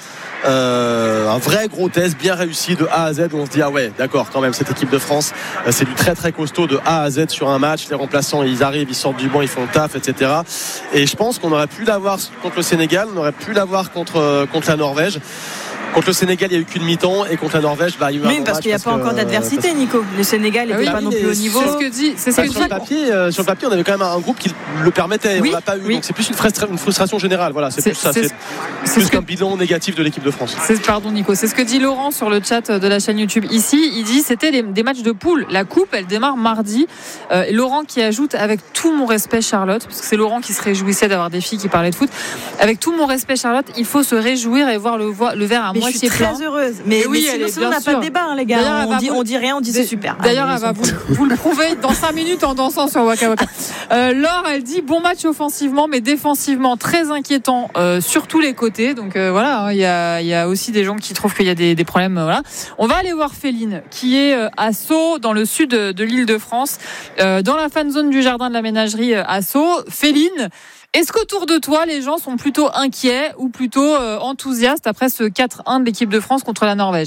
S1: Euh, un vrai gros test bien réussi de A à Z où on se dit ah ouais d'accord quand même cette équipe de France euh, c'est du très très costaud de A à Z sur un match. Les remplaçants ils arrivent, ils sortent du banc, ils font le taf, etc. Et je pense qu'on aurait pu l'avoir contre le Sénégal, on aurait pu l'avoir contre, contre la Norvège. Contre le Sénégal, il n'y a eu qu'une mi-temps et contre la Norvège, bah, il y a eu un
S3: oui, parce qu'il n'y a pas que, encore d'adversité, parce... Nico. Le Sénégal n'était ah oui, pas non plus au niveau.
S2: C'est ce que dit. C'est ce
S1: que sur, dit. Le papier, euh, sur le papier, on avait quand même un groupe qui le permettait. Oui, on l'a pas eu. Oui. Donc c'est plus une, frustra- une frustration générale. Voilà, c'est, c'est plus ça. C'est, c'est, c'est plus qu'un que... bilan négatif de l'équipe de France.
S2: C'est, pardon, Nico. C'est ce que dit Laurent sur le chat de la chaîne YouTube ici. Il dit c'était les, des matchs de poule. La coupe, elle démarre mardi. Euh, Laurent qui ajoute avec tout mon respect, Charlotte, parce que c'est Laurent qui se réjouissait d'avoir des filles qui parlaient de foot. Avec tout mon respect, Charlotte, il faut se réjouir et voir le, le verre à
S3: mais
S2: moitié plein.
S3: Je suis très heureuse. Mais, mais oui, mais sinon, on n'a pas de débat, hein, les gars. D'ailleurs, on dit, vous... on dit rien, on dit c'est super.
S2: D'ailleurs, elle va vous, vous le prouver dans cinq minutes en dansant sur Waka Waka. Euh, Laure, elle dit bon match offensivement, mais défensivement très inquiétant euh, sur tous les côtés. Donc euh, voilà, il hein, y, y a aussi des gens qui trouvent qu'il y a des, des problèmes. Euh, voilà. On va aller voir Féline, qui est euh, à Sceaux, dans le sud de, de l'Île-de-France, euh, dans la fan zone du jardin de la ménagerie euh, à Sceaux. Féline. Est-ce qu'autour de toi, les gens sont plutôt inquiets ou plutôt euh, enthousiastes après ce quatre un de l'équipe de France contre la Norvège ?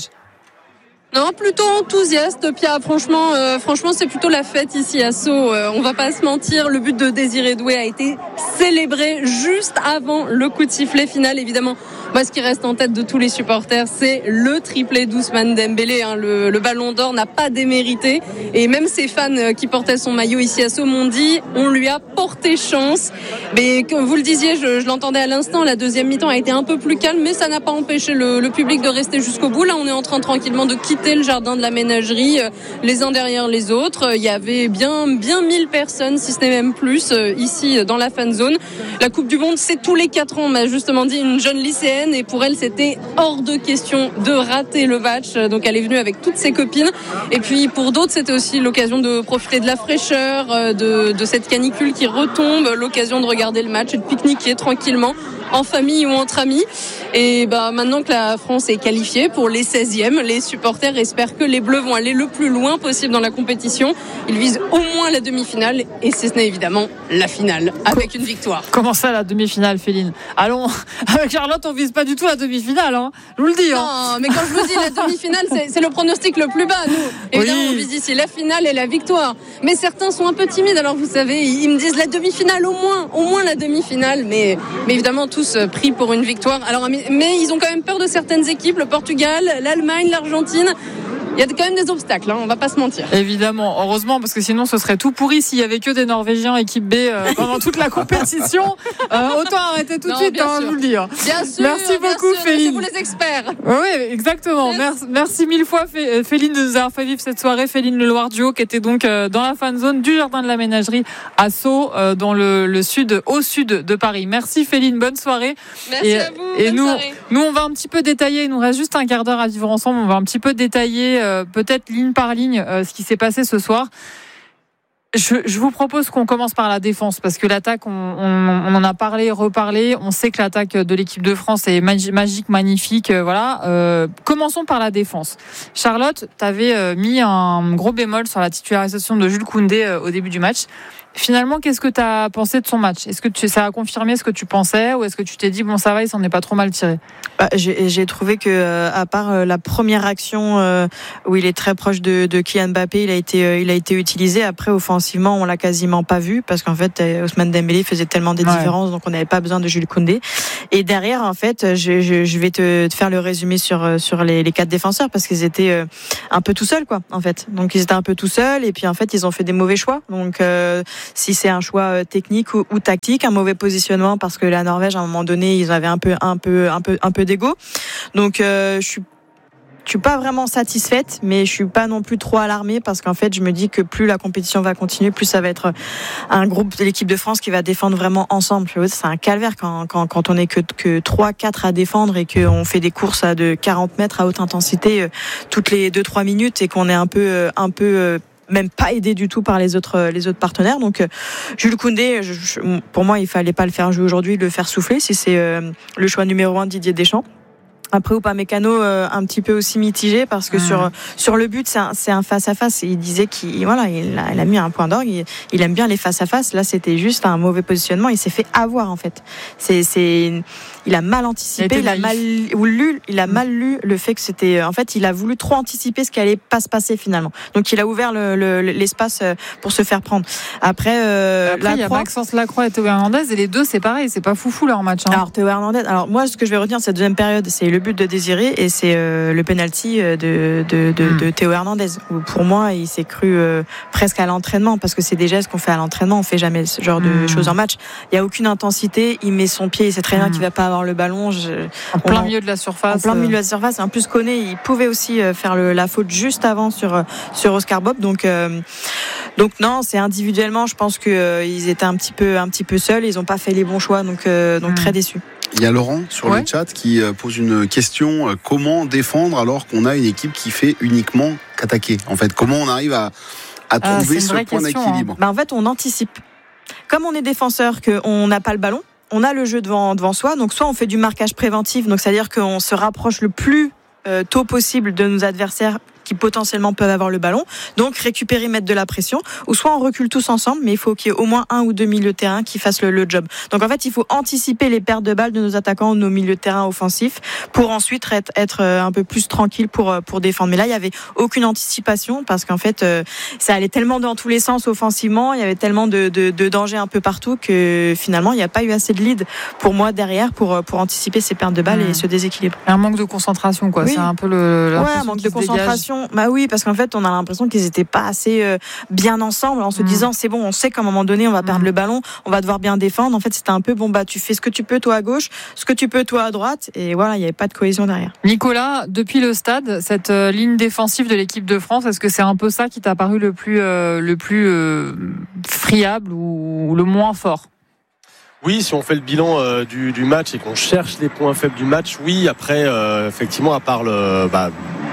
S7: Non, plutôt enthousiaste, Pia. Franchement, euh, franchement, c'est plutôt la fête ici à Sceaux. Euh, on va pas se mentir. Le but de Désiré Doué a été célébré juste avant le coup de sifflet final. Évidemment, moi, ce qui reste en tête de tous les supporters, c'est le triplé d'Ousmane Dembélé. Hein. Le, le Ballon d'Or n'a pas démérité. Et même ses fans qui portaient son maillot ici à Sceaux m'ont dit, on lui a porté chance. Mais comme vous le disiez, je, je l'entendais à l'instant, la deuxième mi-temps a été un peu plus calme, mais ça n'a pas empêché le, le public de rester jusqu'au bout. Là, on est en train tranquillement de quitter le jardin de la ménagerie, les uns derrière les autres. Il y avait bien, bien mille personnes, si ce n'est même plus, ici dans la fan zone. La Coupe du Monde, c'est tous les quatre ans. On m'a justement dit une jeune lycéenne et pour elle, c'était hors de question de rater le match. Donc elle est venue avec toutes ses copines. Et puis pour d'autres, c'était aussi l'occasion de profiter de la fraîcheur, de, de cette canicule qui retombe, l'occasion de regarder le match et de pique-niquer tranquillement en famille ou entre amis. Et bah, maintenant que la France est qualifiée pour les seizièmes, les supporters espèrent que les Bleus vont aller le plus loin possible dans la compétition. Ils visent au moins la demi-finale et si ce n'est évidemment la finale avec une victoire.
S2: Comment ça la demi-finale, Féline ? Allons, avec Charlotte, on vise pas du tout la demi-finale, hein. Je vous le dis. Hein.
S7: Non, mais quand je vous dis la demi-finale, c'est, c'est le pronostic le plus bas, nous. Évidemment, oui. On vise ici la finale et la victoire. Mais certains sont un peu timides, alors vous savez, ils me disent la demi-finale au moins, au moins la demi-finale. Mais, mais évidemment, tous pris pour une victoire. Alors, mais ils ont quand même peur de certaines équipes, le Portugal, l'Allemagne, l'Argentine. Il y a quand même des obstacles, hein, on va pas se mentir.
S2: Évidemment, heureusement, parce que sinon ce serait tout pourri s'il y avait que des Norvégiens équipe B euh, pendant toute la compétition. Euh, autant arrêter tout de suite, hein, je vous le dis. Hein.
S7: Bien sûr.
S2: Merci
S7: bien
S2: beaucoup,
S7: sûr,
S2: Féline.
S7: C'est vous les experts.
S2: Oui, exactement. Merci, merci mille fois, Féline, de nous avoir fait vivre cette soirée. Féline Le Loir Duo, qui était donc dans la fan zone du jardin de la ménagerie à Sceaux, dans le, le sud, au sud de Paris. Merci, Féline. Bonne soirée.
S7: Merci
S2: et,
S7: à vous.
S2: Et
S7: bonne
S2: nous,
S7: soirée.
S2: nous, on va un petit peu détailler. Il nous reste juste un quart d'heure à vivre ensemble. On va un petit peu détailler, euh, peut-être ligne par ligne, euh, ce qui s'est passé ce soir. Je, je vous propose qu'on commence par la défense parce que l'attaque, on, on, on en a parlé, reparlé. On sait que l'attaque de l'équipe de France est magi- magique, magnifique. Euh, voilà. Euh, commençons par la défense. Charlotte, tu avais euh, mis un gros bémol sur la titularisation de Jules Koundé euh, au début du match. Finalement, qu'est-ce que tu as pensé de son match ? Est-ce que tu, ça a confirmé ce que tu pensais ou est-ce que tu t'es dit, bon, ça va, il s'en est pas trop mal tiré ?
S3: Bah, j'ai, j'ai trouvé que, euh, à part euh, la première action euh, où il est très proche de, de Kylian Mbappé, il a été, euh, il a été utilisé. Après, offensivement, on l'a quasiment pas vu parce qu'en fait, euh, Ousmane Dembélé faisait tellement des ouais. différences, donc on n'avait pas besoin de Jules Koundé. Et derrière, en fait, je, je, je vais te, te faire le résumé sur, sur les, les quatre défenseurs parce qu'ils étaient euh, un peu tout seuls, quoi, en fait. Donc ils étaient un peu tout seuls et puis en fait, ils ont fait des mauvais choix. Donc euh, si c'est un choix technique ou, ou tactique, un mauvais positionnement parce que la Norvège à un moment donné ils avaient un peu un peu un peu un peu d'ego. Donc euh, je suis je suis pas vraiment satisfaite, mais je suis pas non plus trop alarmée parce qu'en fait je me dis que plus la compétition va continuer, plus ça va être un groupe de l'équipe de France qui va défendre vraiment ensemble. C'est un calvaire quand quand quand on est que que trois quatre à défendre et qu'on fait des courses à de quarante mètres à haute intensité toutes les deux trois minutes et qu'on est un peu un peu même pas aidé du tout par les autres les autres partenaires. Donc euh, Jules Koundé, je, je, pour moi, il fallait pas le faire jouer aujourd'hui, le faire souffler si c'est euh, le choix numéro un de Didier Deschamps. Après Upamecano euh, un petit peu aussi mitigé parce que mmh. sur sur le but c'est un c'est un face à face. Il disait qu'il voilà il a, il a mis un point d'orgue. Il, il aime bien les face à face. Là c'était juste un mauvais positionnement. Il s'est fait avoir en fait. C'est c'est il a mal anticipé. Il, il a mal lu. Il a mmh. mal lu le fait que c'était en fait il a voulu trop anticiper ce qui allait pas se passer finalement. Donc il a ouvert le, le, l'espace pour se faire prendre. Après, euh,
S2: Après il y a Maxence Lacroix et Théo Hernandez et les deux c'est pareil. C'est pas foufou leur match. Hein.
S3: Alors Théo Hernandez. Alors moi ce que je vais retenir cette deuxième période c'est le but de Désiré et c'est euh, le penalty de, de, de, mmh. de Théo Hernandez où pour moi il s'est cru euh, presque à l'entraînement parce que c'est des gestes qu'on fait à l'entraînement, on fait jamais ce genre de mmh. choses en match. Il y a aucune intensité, il met son pied, il sait très bien mmh. qu'il va pas avoir le ballon. Je,
S2: en plein milieu de la surface.
S3: En plein milieu de la surface. Et en plus Koné, il pouvait aussi faire le, la faute juste avant sur sur Oscar Bob. Donc euh, donc non, c'est individuellement, je pense que euh, ils étaient un petit peu un petit peu seuls, ils ont pas fait les bons choix, donc euh, donc mmh. très déçus.
S4: Il y a Laurent sur ouais. le chat qui pose une question, comment défendre alors qu'on a une équipe qui fait uniquement qu'attaquer ? En fait, comment on arrive à, à trouver ah, ce point question, d'équilibre ?
S3: Hein. Bah, en fait, on anticipe. Comme on est défenseur, qu'on n'a pas le ballon, on a le jeu devant, devant soi, donc soit on fait du marquage préventif, donc c'est-à-dire qu'on se rapproche le plus euh, tôt possible de nos adversaires qui potentiellement peuvent avoir le ballon, donc récupérer, mettre de la pression, ou soit on recule tous ensemble, mais il faut qu'il y ait au moins un ou deux milieux de terrain qui fassent le, le job. Donc en fait, il faut anticiper les pertes de balles de nos attaquants ou de nos milieux de terrain offensifs pour ensuite être, être un peu plus tranquille pour, pour défendre. Mais là, il n'y avait aucune anticipation parce qu'en fait, ça allait tellement dans tous les sens offensivement, il y avait tellement de, de, de dangers un peu partout que finalement, il n'y a pas eu assez de lead pour moi derrière pour, pour anticiper ces pertes de balles mmh. et ce déséquilibre.
S2: Un manque de concentration, quoi. Oui. C'est un peu le.
S3: Ouais, un manque de concentration. Bah oui, parce qu'en fait, on a l'impression qu'ils étaient pas assez euh, bien ensemble en se mmh. disant c'est bon, on sait qu'à un moment donné, on va perdre mmh. le ballon, on va devoir bien défendre. En fait, c'était un peu bon bah tu fais ce que tu peux toi à gauche, ce que tu peux toi à droite, et voilà, il y avait pas de cohésion derrière.
S2: Nicolas, depuis le stade, cette euh, ligne défensive de l'équipe de France, est-ce que c'est un peu ça qui t'a paru le plus euh, le plus euh, friable ou, ou le moins fort ?
S1: Oui, si on fait le bilan euh, du, du match et qu'on cherche les points faibles du match, oui. Après, euh, effectivement, à part le bah,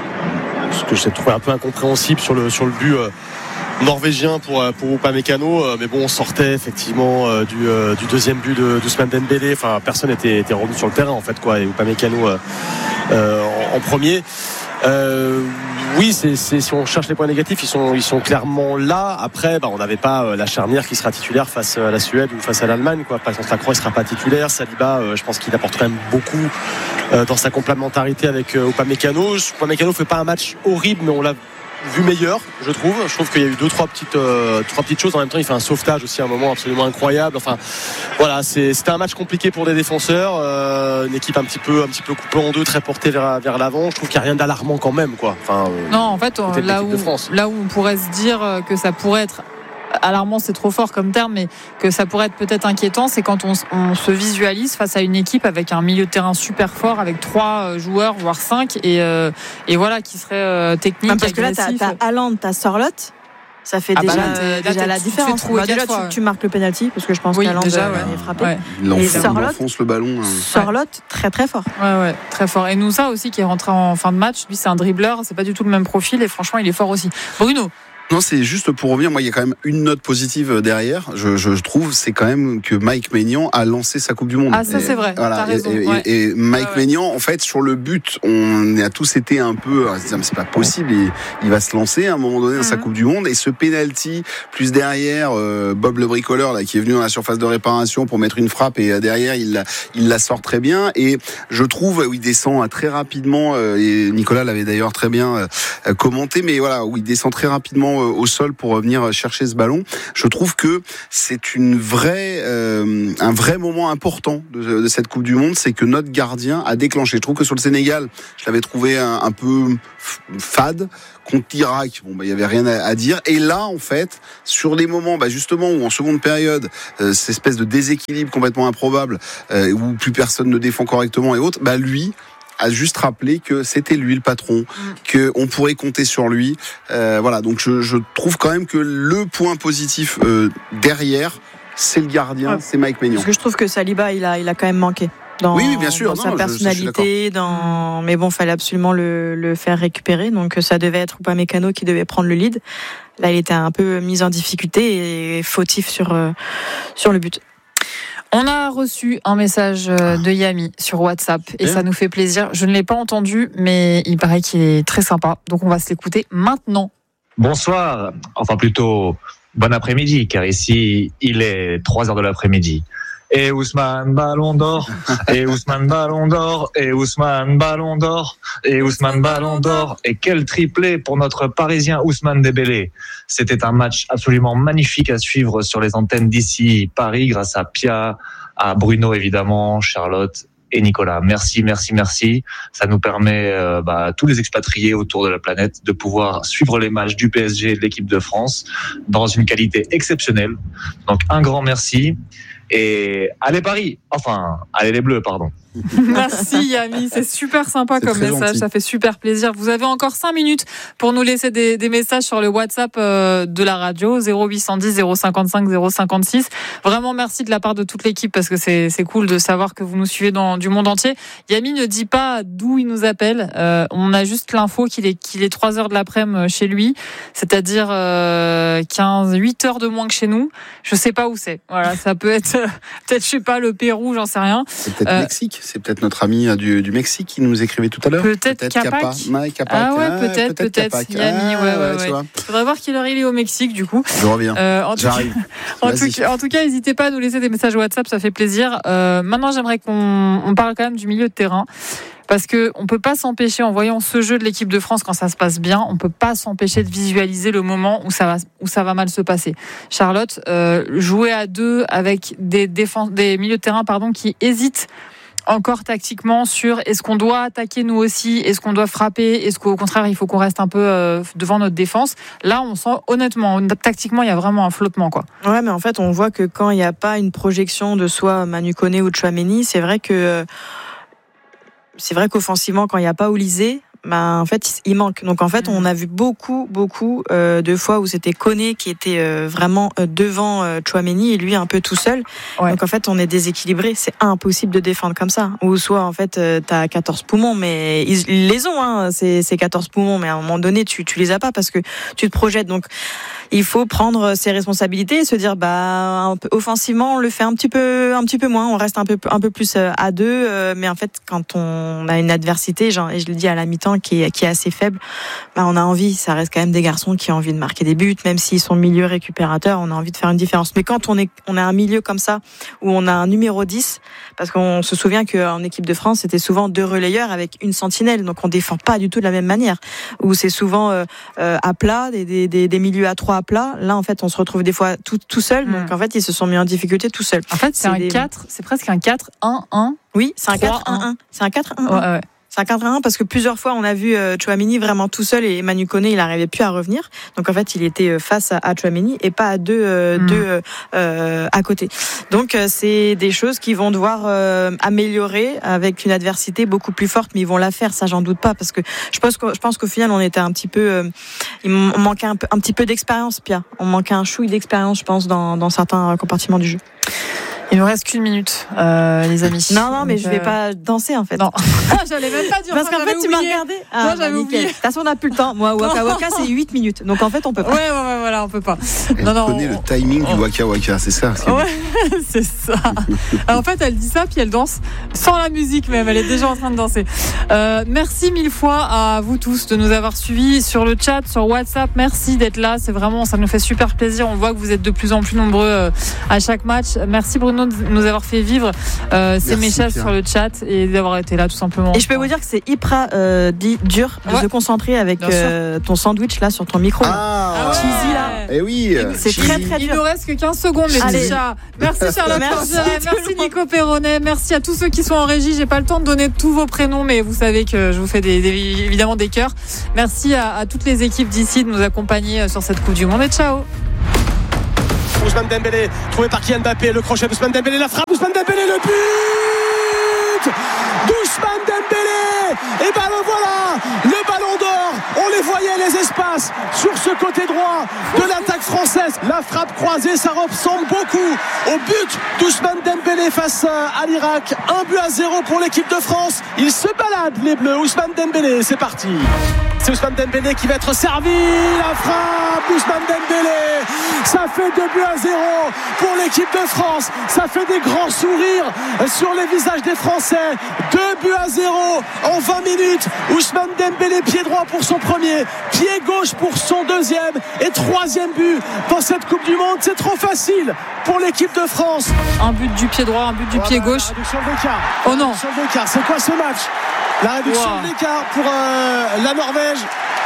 S1: ce que j'ai trouvé un peu incompréhensible sur le sur le but euh, norvégien pour pour Upamecano, euh, mais bon, on sortait effectivement euh, du euh, du deuxième but de d'Ousmane Dembélé. Enfin, personne était était revenu sur le terrain en fait, quoi. Et Upamecano euh, euh, en, en premier. Euh, oui, c'est, c'est, si on cherche les points négatifs, ils sont, ils sont clairement là. Après, bah, on n'avait pas euh, la charnière qui sera titulaire face à la Suède ou face à l'Allemagne, quoi. Par exemple, Lacroix ne sera pas titulaire. Saliba, euh, je pense qu'il apporte quand même beaucoup euh, dans sa complémentarité avec euh, Upamecano. Upamecano fait pas un match horrible, mais on l'a vu meilleur, je trouve. Je trouve qu'il y a eu deux, trois petites, euh, trois petites choses. En même temps, il fait un sauvetage aussi à un moment absolument incroyable. Enfin, voilà, c'est, c'était un match compliqué pour des défenseurs. Euh, une équipe un petit peu, un petit peu coupée en deux, très portée vers, vers l'avant. Je trouve qu'il n'y a rien d'alarmant quand même, quoi. Enfin,
S2: non, en fait, là où, là où on pourrait se dire que ça pourrait être alarmant, c'est trop fort comme terme, mais que ça pourrait être peut-être inquiétant, c'est quand on, on se visualise face à une équipe avec un milieu de terrain super fort, avec trois joueurs, voire cinq, et, euh, et voilà, qui serait euh, technique, non,
S3: parce
S2: agressif.
S3: Que là, t'as, t'as Haaland, t'as Sorloth. Ça fait ah déjà, bah là, euh, déjà là, la différence. Bah déjà, tu, tu marques le penalty parce que je pense oui, qu'Haaland déjà, ouais. est frappé. Ouais.
S4: Et Sorloth, enfonce le ballon. Hein.
S3: Sorloth, très très fort.
S2: Ouais, ouais, très fort. Et Noussa aussi qui est rentré en fin de match. Lui, c'est un dribbleur. C'est pas du tout le même profil et franchement, il est fort aussi. Bruno.
S4: Non, c'est juste pour revenir. Moi, il y a quand même une note positive derrière. Je, je, je trouve, c'est quand même que Mike Maignan a lancé sa Coupe du Monde.
S2: Ah, ça, et, c'est vrai. Voilà. T'as raison.
S4: Et,
S2: ouais.
S4: et, et Mike
S2: ouais, ouais.
S4: Maignan, en fait, sur le but, on a tous été un peu, à se dire, mais c'est pas possible. Il, il va se lancer à un moment donné dans mm-hmm. sa Coupe du Monde. Et ce penalty, plus derrière, euh, Bob le bricoleur, là, qui est venu dans la surface de réparation pour mettre une frappe, et euh, derrière, il la, il la sort très bien. Et je trouve, où il descend très rapidement, euh, et Nicolas l'avait d'ailleurs très bien euh, commenté, mais voilà, où il descend très rapidement euh, au sol pour venir chercher ce ballon. Je trouve que c'est une vraie, euh, un vrai moment important de, de cette Coupe du Monde, c'est que notre gardien a déclenché. Je trouve que sur le Sénégal, je l'avais trouvé un, un peu fade. Contre l'Irak, bon, bah, il y avait rien à, à dire. Et là, en fait, sur les moments, bah, justement, où en seconde période, euh, cette espèce de déséquilibre complètement improbable, euh, où plus personne ne défend correctement et autres, bah, lui, a juste rappelé que c'était lui le patron, mm. qu'on pourrait compter sur lui. Euh, voilà, donc je, je trouve quand même que le point positif euh, derrière, c'est le gardien, ouais. c'est Mike Maignan.
S3: Parce que je trouve que Saliba, il a, il a quand même manqué. Dans,
S4: oui, oui, bien sûr.
S3: dans
S4: non,
S3: sa personnalité,
S4: je,
S3: dans... mais bon, fallait absolument le, le faire récupérer. Donc ça devait être Upamecano qui devait prendre le lead. Là, il était un peu mis en difficulté et fautif sur, euh, sur le but.
S2: On a reçu un message de Yami sur WhatsApp et ça nous fait plaisir. Je ne l'ai pas entendu, mais il paraît qu'il est très sympa. Donc on va se l'écouter maintenant.
S8: Bonsoir, enfin plutôt bon après-midi, car ici il est trois heures de l'après-midi. Et Ousmane Ballon d'Or, et Ousmane Ballon d'Or, et Ousmane Ballon d'Or, et Ousmane Ballon d'Or. Et quel triplé pour notre Parisien Ousmane Dembélé. C'était un match absolument magnifique à suivre sur les antennes d'ici Paris, grâce à Pia, à Bruno évidemment, Charlotte et Nicolas. Merci, merci, merci. Ça nous permet, euh, bah, tous les expatriés autour de la planète, de pouvoir suivre les matchs du P S G et de l'équipe de France dans une qualité exceptionnelle. Donc un grand merci. Et allez Paris, enfin, allez les Bleus, pardon.
S2: Merci Yami, c'est super sympa c'est comme message, gentil. Ça fait super plaisir. Vous avez encore cinq minutes pour nous laisser des, des messages sur le WhatsApp euh, de la radio, zéro huit cent dix zéro cinquante-cinq zéro cinquante-six. Vraiment merci de la part de toute l'équipe parce que c'est, c'est cool de savoir que vous nous suivez dans du monde entier. Yami ne dit pas d'où il nous appelle, euh, on a juste l'info qu'il est, qu'il est trois heures de l'après-midi chez lui, c'est-à-dire euh, quinze, huit heures de moins que chez nous. Je sais pas où c'est, voilà, ça peut être euh, peut-être, je sais pas, le Pérou, j'en sais rien.
S4: C'est peut-être euh, Mexique. C'est peut-être notre ami du, du Mexique qui nous écrivait tout à l'heure.
S2: Peut-être, peut-être Capac.
S4: Capa. Capac.
S2: Ah ouais, peut-être, ah, peut-être. peut-être. Yami, ah, ouais, ouais, ouais. ouais. Faudrait voir quelle heure il est au Mexique, du coup.
S4: Je reviens. Euh,
S2: en
S4: J'arrive.
S2: Tout, en, tout, en tout cas, n'hésitez pas à nous laisser des messages WhatsApp, ça fait plaisir. Euh, maintenant, j'aimerais qu'on on parle quand même du milieu de terrain. Parce que on peut pas s'empêcher, en voyant ce jeu de l'équipe de France quand ça se passe bien, on peut pas s'empêcher de visualiser le moment où ça va, où ça va mal se passer. Charlotte, euh, jouer à deux avec des défenses, des milieux de terrain, pardon, qui hésitent encore tactiquement sur est-ce qu'on doit attaquer nous aussi, est-ce qu'on doit frapper, est-ce qu'au contraire il faut qu'on reste un peu euh, devant notre défense. Là, on sent honnêtement, tactiquement, il y a vraiment un flottement, quoi.
S3: Ouais, mais en fait, on voit que quand il n'y a pas une projection de soit Manu Koné ou Tchouaméni, c'est vrai que c'est vrai qu'offensivement, quand il n'y a pas Olysée, bah, en fait, il manque. Donc, en fait, on a vu beaucoup, beaucoup euh, de fois où c'était Koné qui était euh, vraiment euh, devant euh, Tchouaméni et lui un peu tout seul. Ouais. Donc, en fait, on est déséquilibré. C'est impossible de défendre comme ça. Ou soit, en fait, euh, t'as quatorze poumons, mais ils, ils les ont, hein, ces, ces quatorze poumons. Mais à un moment donné, tu, tu les as pas parce que tu te projettes. Donc, il faut prendre ses responsabilités et se dire, bah, un peu, offensivement, on le fait un petit peu, un petit peu moins. On reste un peu, un peu plus à deux. Euh, mais en fait, quand on a une adversité, genre, et je le dis à la mi-temps, qui est, qui est assez faible, bah, on a envie, ça reste quand même des garçons qui ont envie de marquer des buts, même s'ils sont milieu récupérateurs, on a envie de faire une différence. Mais quand on est, on a un milieu comme ça, où on a un numéro dix, parce qu'on se souvient qu'en équipe de France, c'était souvent deux relayeurs avec une sentinelle, donc on défend pas du tout de la même manière, où c'est souvent euh, euh, à plat, des, des, des, des milieux à trois à plat. Là, en fait, on se retrouve des fois tout, tout seul, mmh. donc en fait, ils se sont mis en difficulté tout seuls.
S2: En fait, c'est, c'est un des... quatre, c'est presque un quatre un un.
S3: Oui, c'est un quatre un un. C'est un quatre un un. Ouais, ouais. C'est un quatre un un parce que plusieurs fois on a vu euh, Tchouaméni vraiment tout seul et Manu Koné il n'arrivait plus à revenir. Donc en fait il était face à, à Tchouaméni et pas à deux, euh, mmh. deux euh, à côté. Donc euh, c'est des choses qui vont devoir euh, améliorer avec une adversité beaucoup plus forte, mais ils vont la faire, ça j'en doute pas parce que je pense que je pense qu'au final on était un petit peu, euh, il manquait un, peu, un petit peu d'expérience, Pia. On manquait un chouille d'expérience, je pense, dans, dans certains compartiments du jeu.
S2: Il nous reste qu'une minute, euh, les amis.
S3: Non, non, mais
S2: Donc,
S3: je vais
S2: euh...
S3: pas danser en fait.
S2: Non, j'allais même pas dire
S3: Parce
S2: ça.
S3: qu'en fait, tu m'as regardé. Ah,
S2: non,
S3: bah,
S2: j'avais
S3: nickel.
S2: oublié.
S3: De toute façon, on n'a plus le temps. Moi, Waka Waka, c'est huit minutes. Donc en fait, on peut pas.
S2: Ouais, ouais, ouais, voilà, on peut pas.
S4: Elle
S2: non, non,
S4: connaît
S2: on...
S4: le timing
S2: on...
S4: du Waka Waka, c'est ça. C'est
S2: ouais, c'est ça. Alors, en fait, elle dit ça, puis elle danse sans la musique même. Elle est déjà en train de danser. Euh, merci mille fois à vous tous de nous avoir suivis sur le chat, sur WhatsApp. Merci d'être là. C'est vraiment, ça nous fait super plaisir. On voit que vous êtes de plus en plus nombreux euh, à chaque match. Merci Bruno de nous avoir fait vivre euh, ces
S4: Merci,
S2: messages
S4: Pierre.
S2: sur le chat et d'avoir été là tout simplement.
S3: Et je peux vous dire que c'est hyper euh, di- dur de
S2: Ouais.
S3: se concentrer avec euh, ton sandwich là sur ton micro.
S4: Ah,
S2: Ah ouais.
S3: Cheesy là.
S4: Eh oui,
S3: C'est
S4: cheesy.
S3: très très
S2: Il
S3: dur.
S2: nous reste que quinze secondes, les
S3: Allez.
S2: petits chats. Merci Charlotte
S3: Merci
S2: Forgeray,
S3: tout le
S2: merci
S3: monde.
S2: Nico Perronnet, merci à tous ceux qui sont en régie. J'ai pas le temps de donner tous vos prénoms, mais vous savez que je vous fais des, des, évidemment des cœurs. Merci à, à toutes les équipes d'ici de nous accompagner sur cette Coupe du Monde et ciao.
S1: Ousmane Dembélé, trouvé par Kylian Mbappé, le crochet d'Ousmane Dembélé, la frappe d'Ousmane Dembélé, le but d'Ousmane Dembélé. Et ben le voilà, le ballon d'or. On les voyait les espaces sur ce côté droit de l'attaque française. La frappe croisée, ça ressemble beaucoup au but d'Ousmane Dembélé face à l'Irak. Un but à zéro pour l'équipe de France. Ils se baladent les Bleus. Ousmane Dembélé, c'est parti. C'est Ousmane Dembélé qui va être servi. La frappe d'Ousmane Dembélé. Ça fait deux buts à zéro pour l'équipe de France. Ça fait des grands sourires sur les visages des Français. Deux buts à zéro en vingt minutes. Ousmane Dembélé, pied droit pour son premier, pied gauche pour son deuxième et troisième but dans cette Coupe du Monde. C'est trop facile pour l'équipe de France.
S2: Un but du pied droit, un but du pied gauche.
S1: La réduction de l'écart.
S2: Oh
S1: La
S2: non.
S1: réduction de l'écart. C'est quoi ce match? La réduction
S2: Wow.
S1: de l'écart pour euh, la Norvège.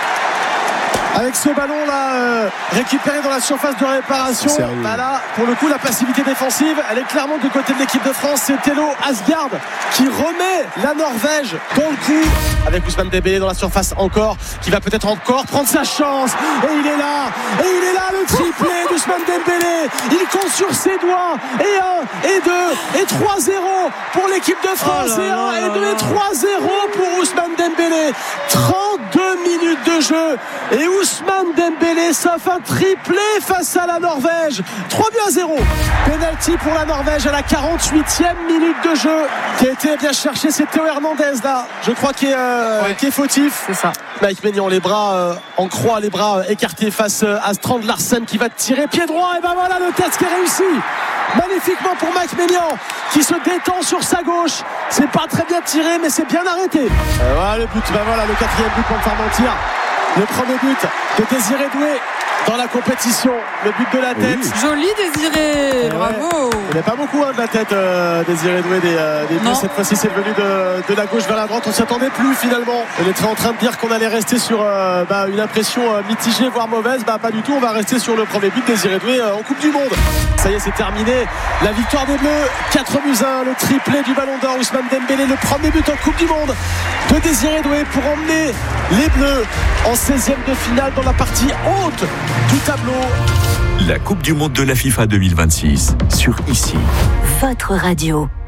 S1: Avec ce ballon là euh, récupéré dans la surface de réparation, bah là pour le coup la passivité défensive elle est clairement du côté de l'équipe de France. C'est Thélo Asgard qui remet la Norvège dans le coup avec Ousmane Dembélé dans la surface encore, qui va peut-être encore prendre sa chance et il est là, et il est là le triplé d'Ousmane Dembélé. Il compte sur ses doigts et un et deux et trois zéro pour l'équipe de France.
S2: Oh là
S1: et un
S2: là
S1: et deux
S2: là
S1: et trois zéro pour Ousmane Dembélé. Trente-deux minutes de jeu et Ousmane Dembélé s'offre un triplé face à la Norvège. Trois buts à zéro. Penalty pour la Norvège à la quarante-huitième minute de jeu qui a été bien cherché. C'est Théo Hernandez là, je crois qu'il est, euh,
S2: Ouais.
S1: qui est fautif.
S2: C'est ça.
S1: Mike Maignan, les bras euh, en croix, les bras euh, écartés face euh, à Strand Larsen qui va tirer pied droit. Et ben voilà le test qui est réussi magnifiquement pour Mike Maignan qui se détend sur sa gauche. C'est pas très bien tiré mais c'est bien arrêté. Euh, voilà le but, ben voilà le quatrième but pour me faire mentir. Le premier but de Désiré Doué dans la compétition, le but de la tête.
S4: Oui.
S2: Joli Désiré,
S1: Ouais.
S2: bravo.
S1: Il n'y a pas beaucoup hein, de la tête euh, Désiré Doué des, euh, des
S2: Non.
S1: buts. Cette fois-ci c'est venu de, de la gauche vers la droite. On s'y attendait plus finalement. On était en train de dire qu'on allait rester sur euh, bah, une impression euh, mitigée voire mauvaise. Bah pas du tout, on va rester sur le premier but de Désiré Doué euh, en Coupe du Monde. Ça y est, c'est terminé. La victoire des Bleus, quatre buts à un, le triplé du Ballon d'Or Ousmane Dembélé, le premier but en Coupe du Monde de Désiré Doué pour emmener les Bleus en seizième de finale dans la partie haute du tableau.
S5: La Coupe du Monde de la FIFA deux mille vingt-six sur Ici.
S6: Votre radio.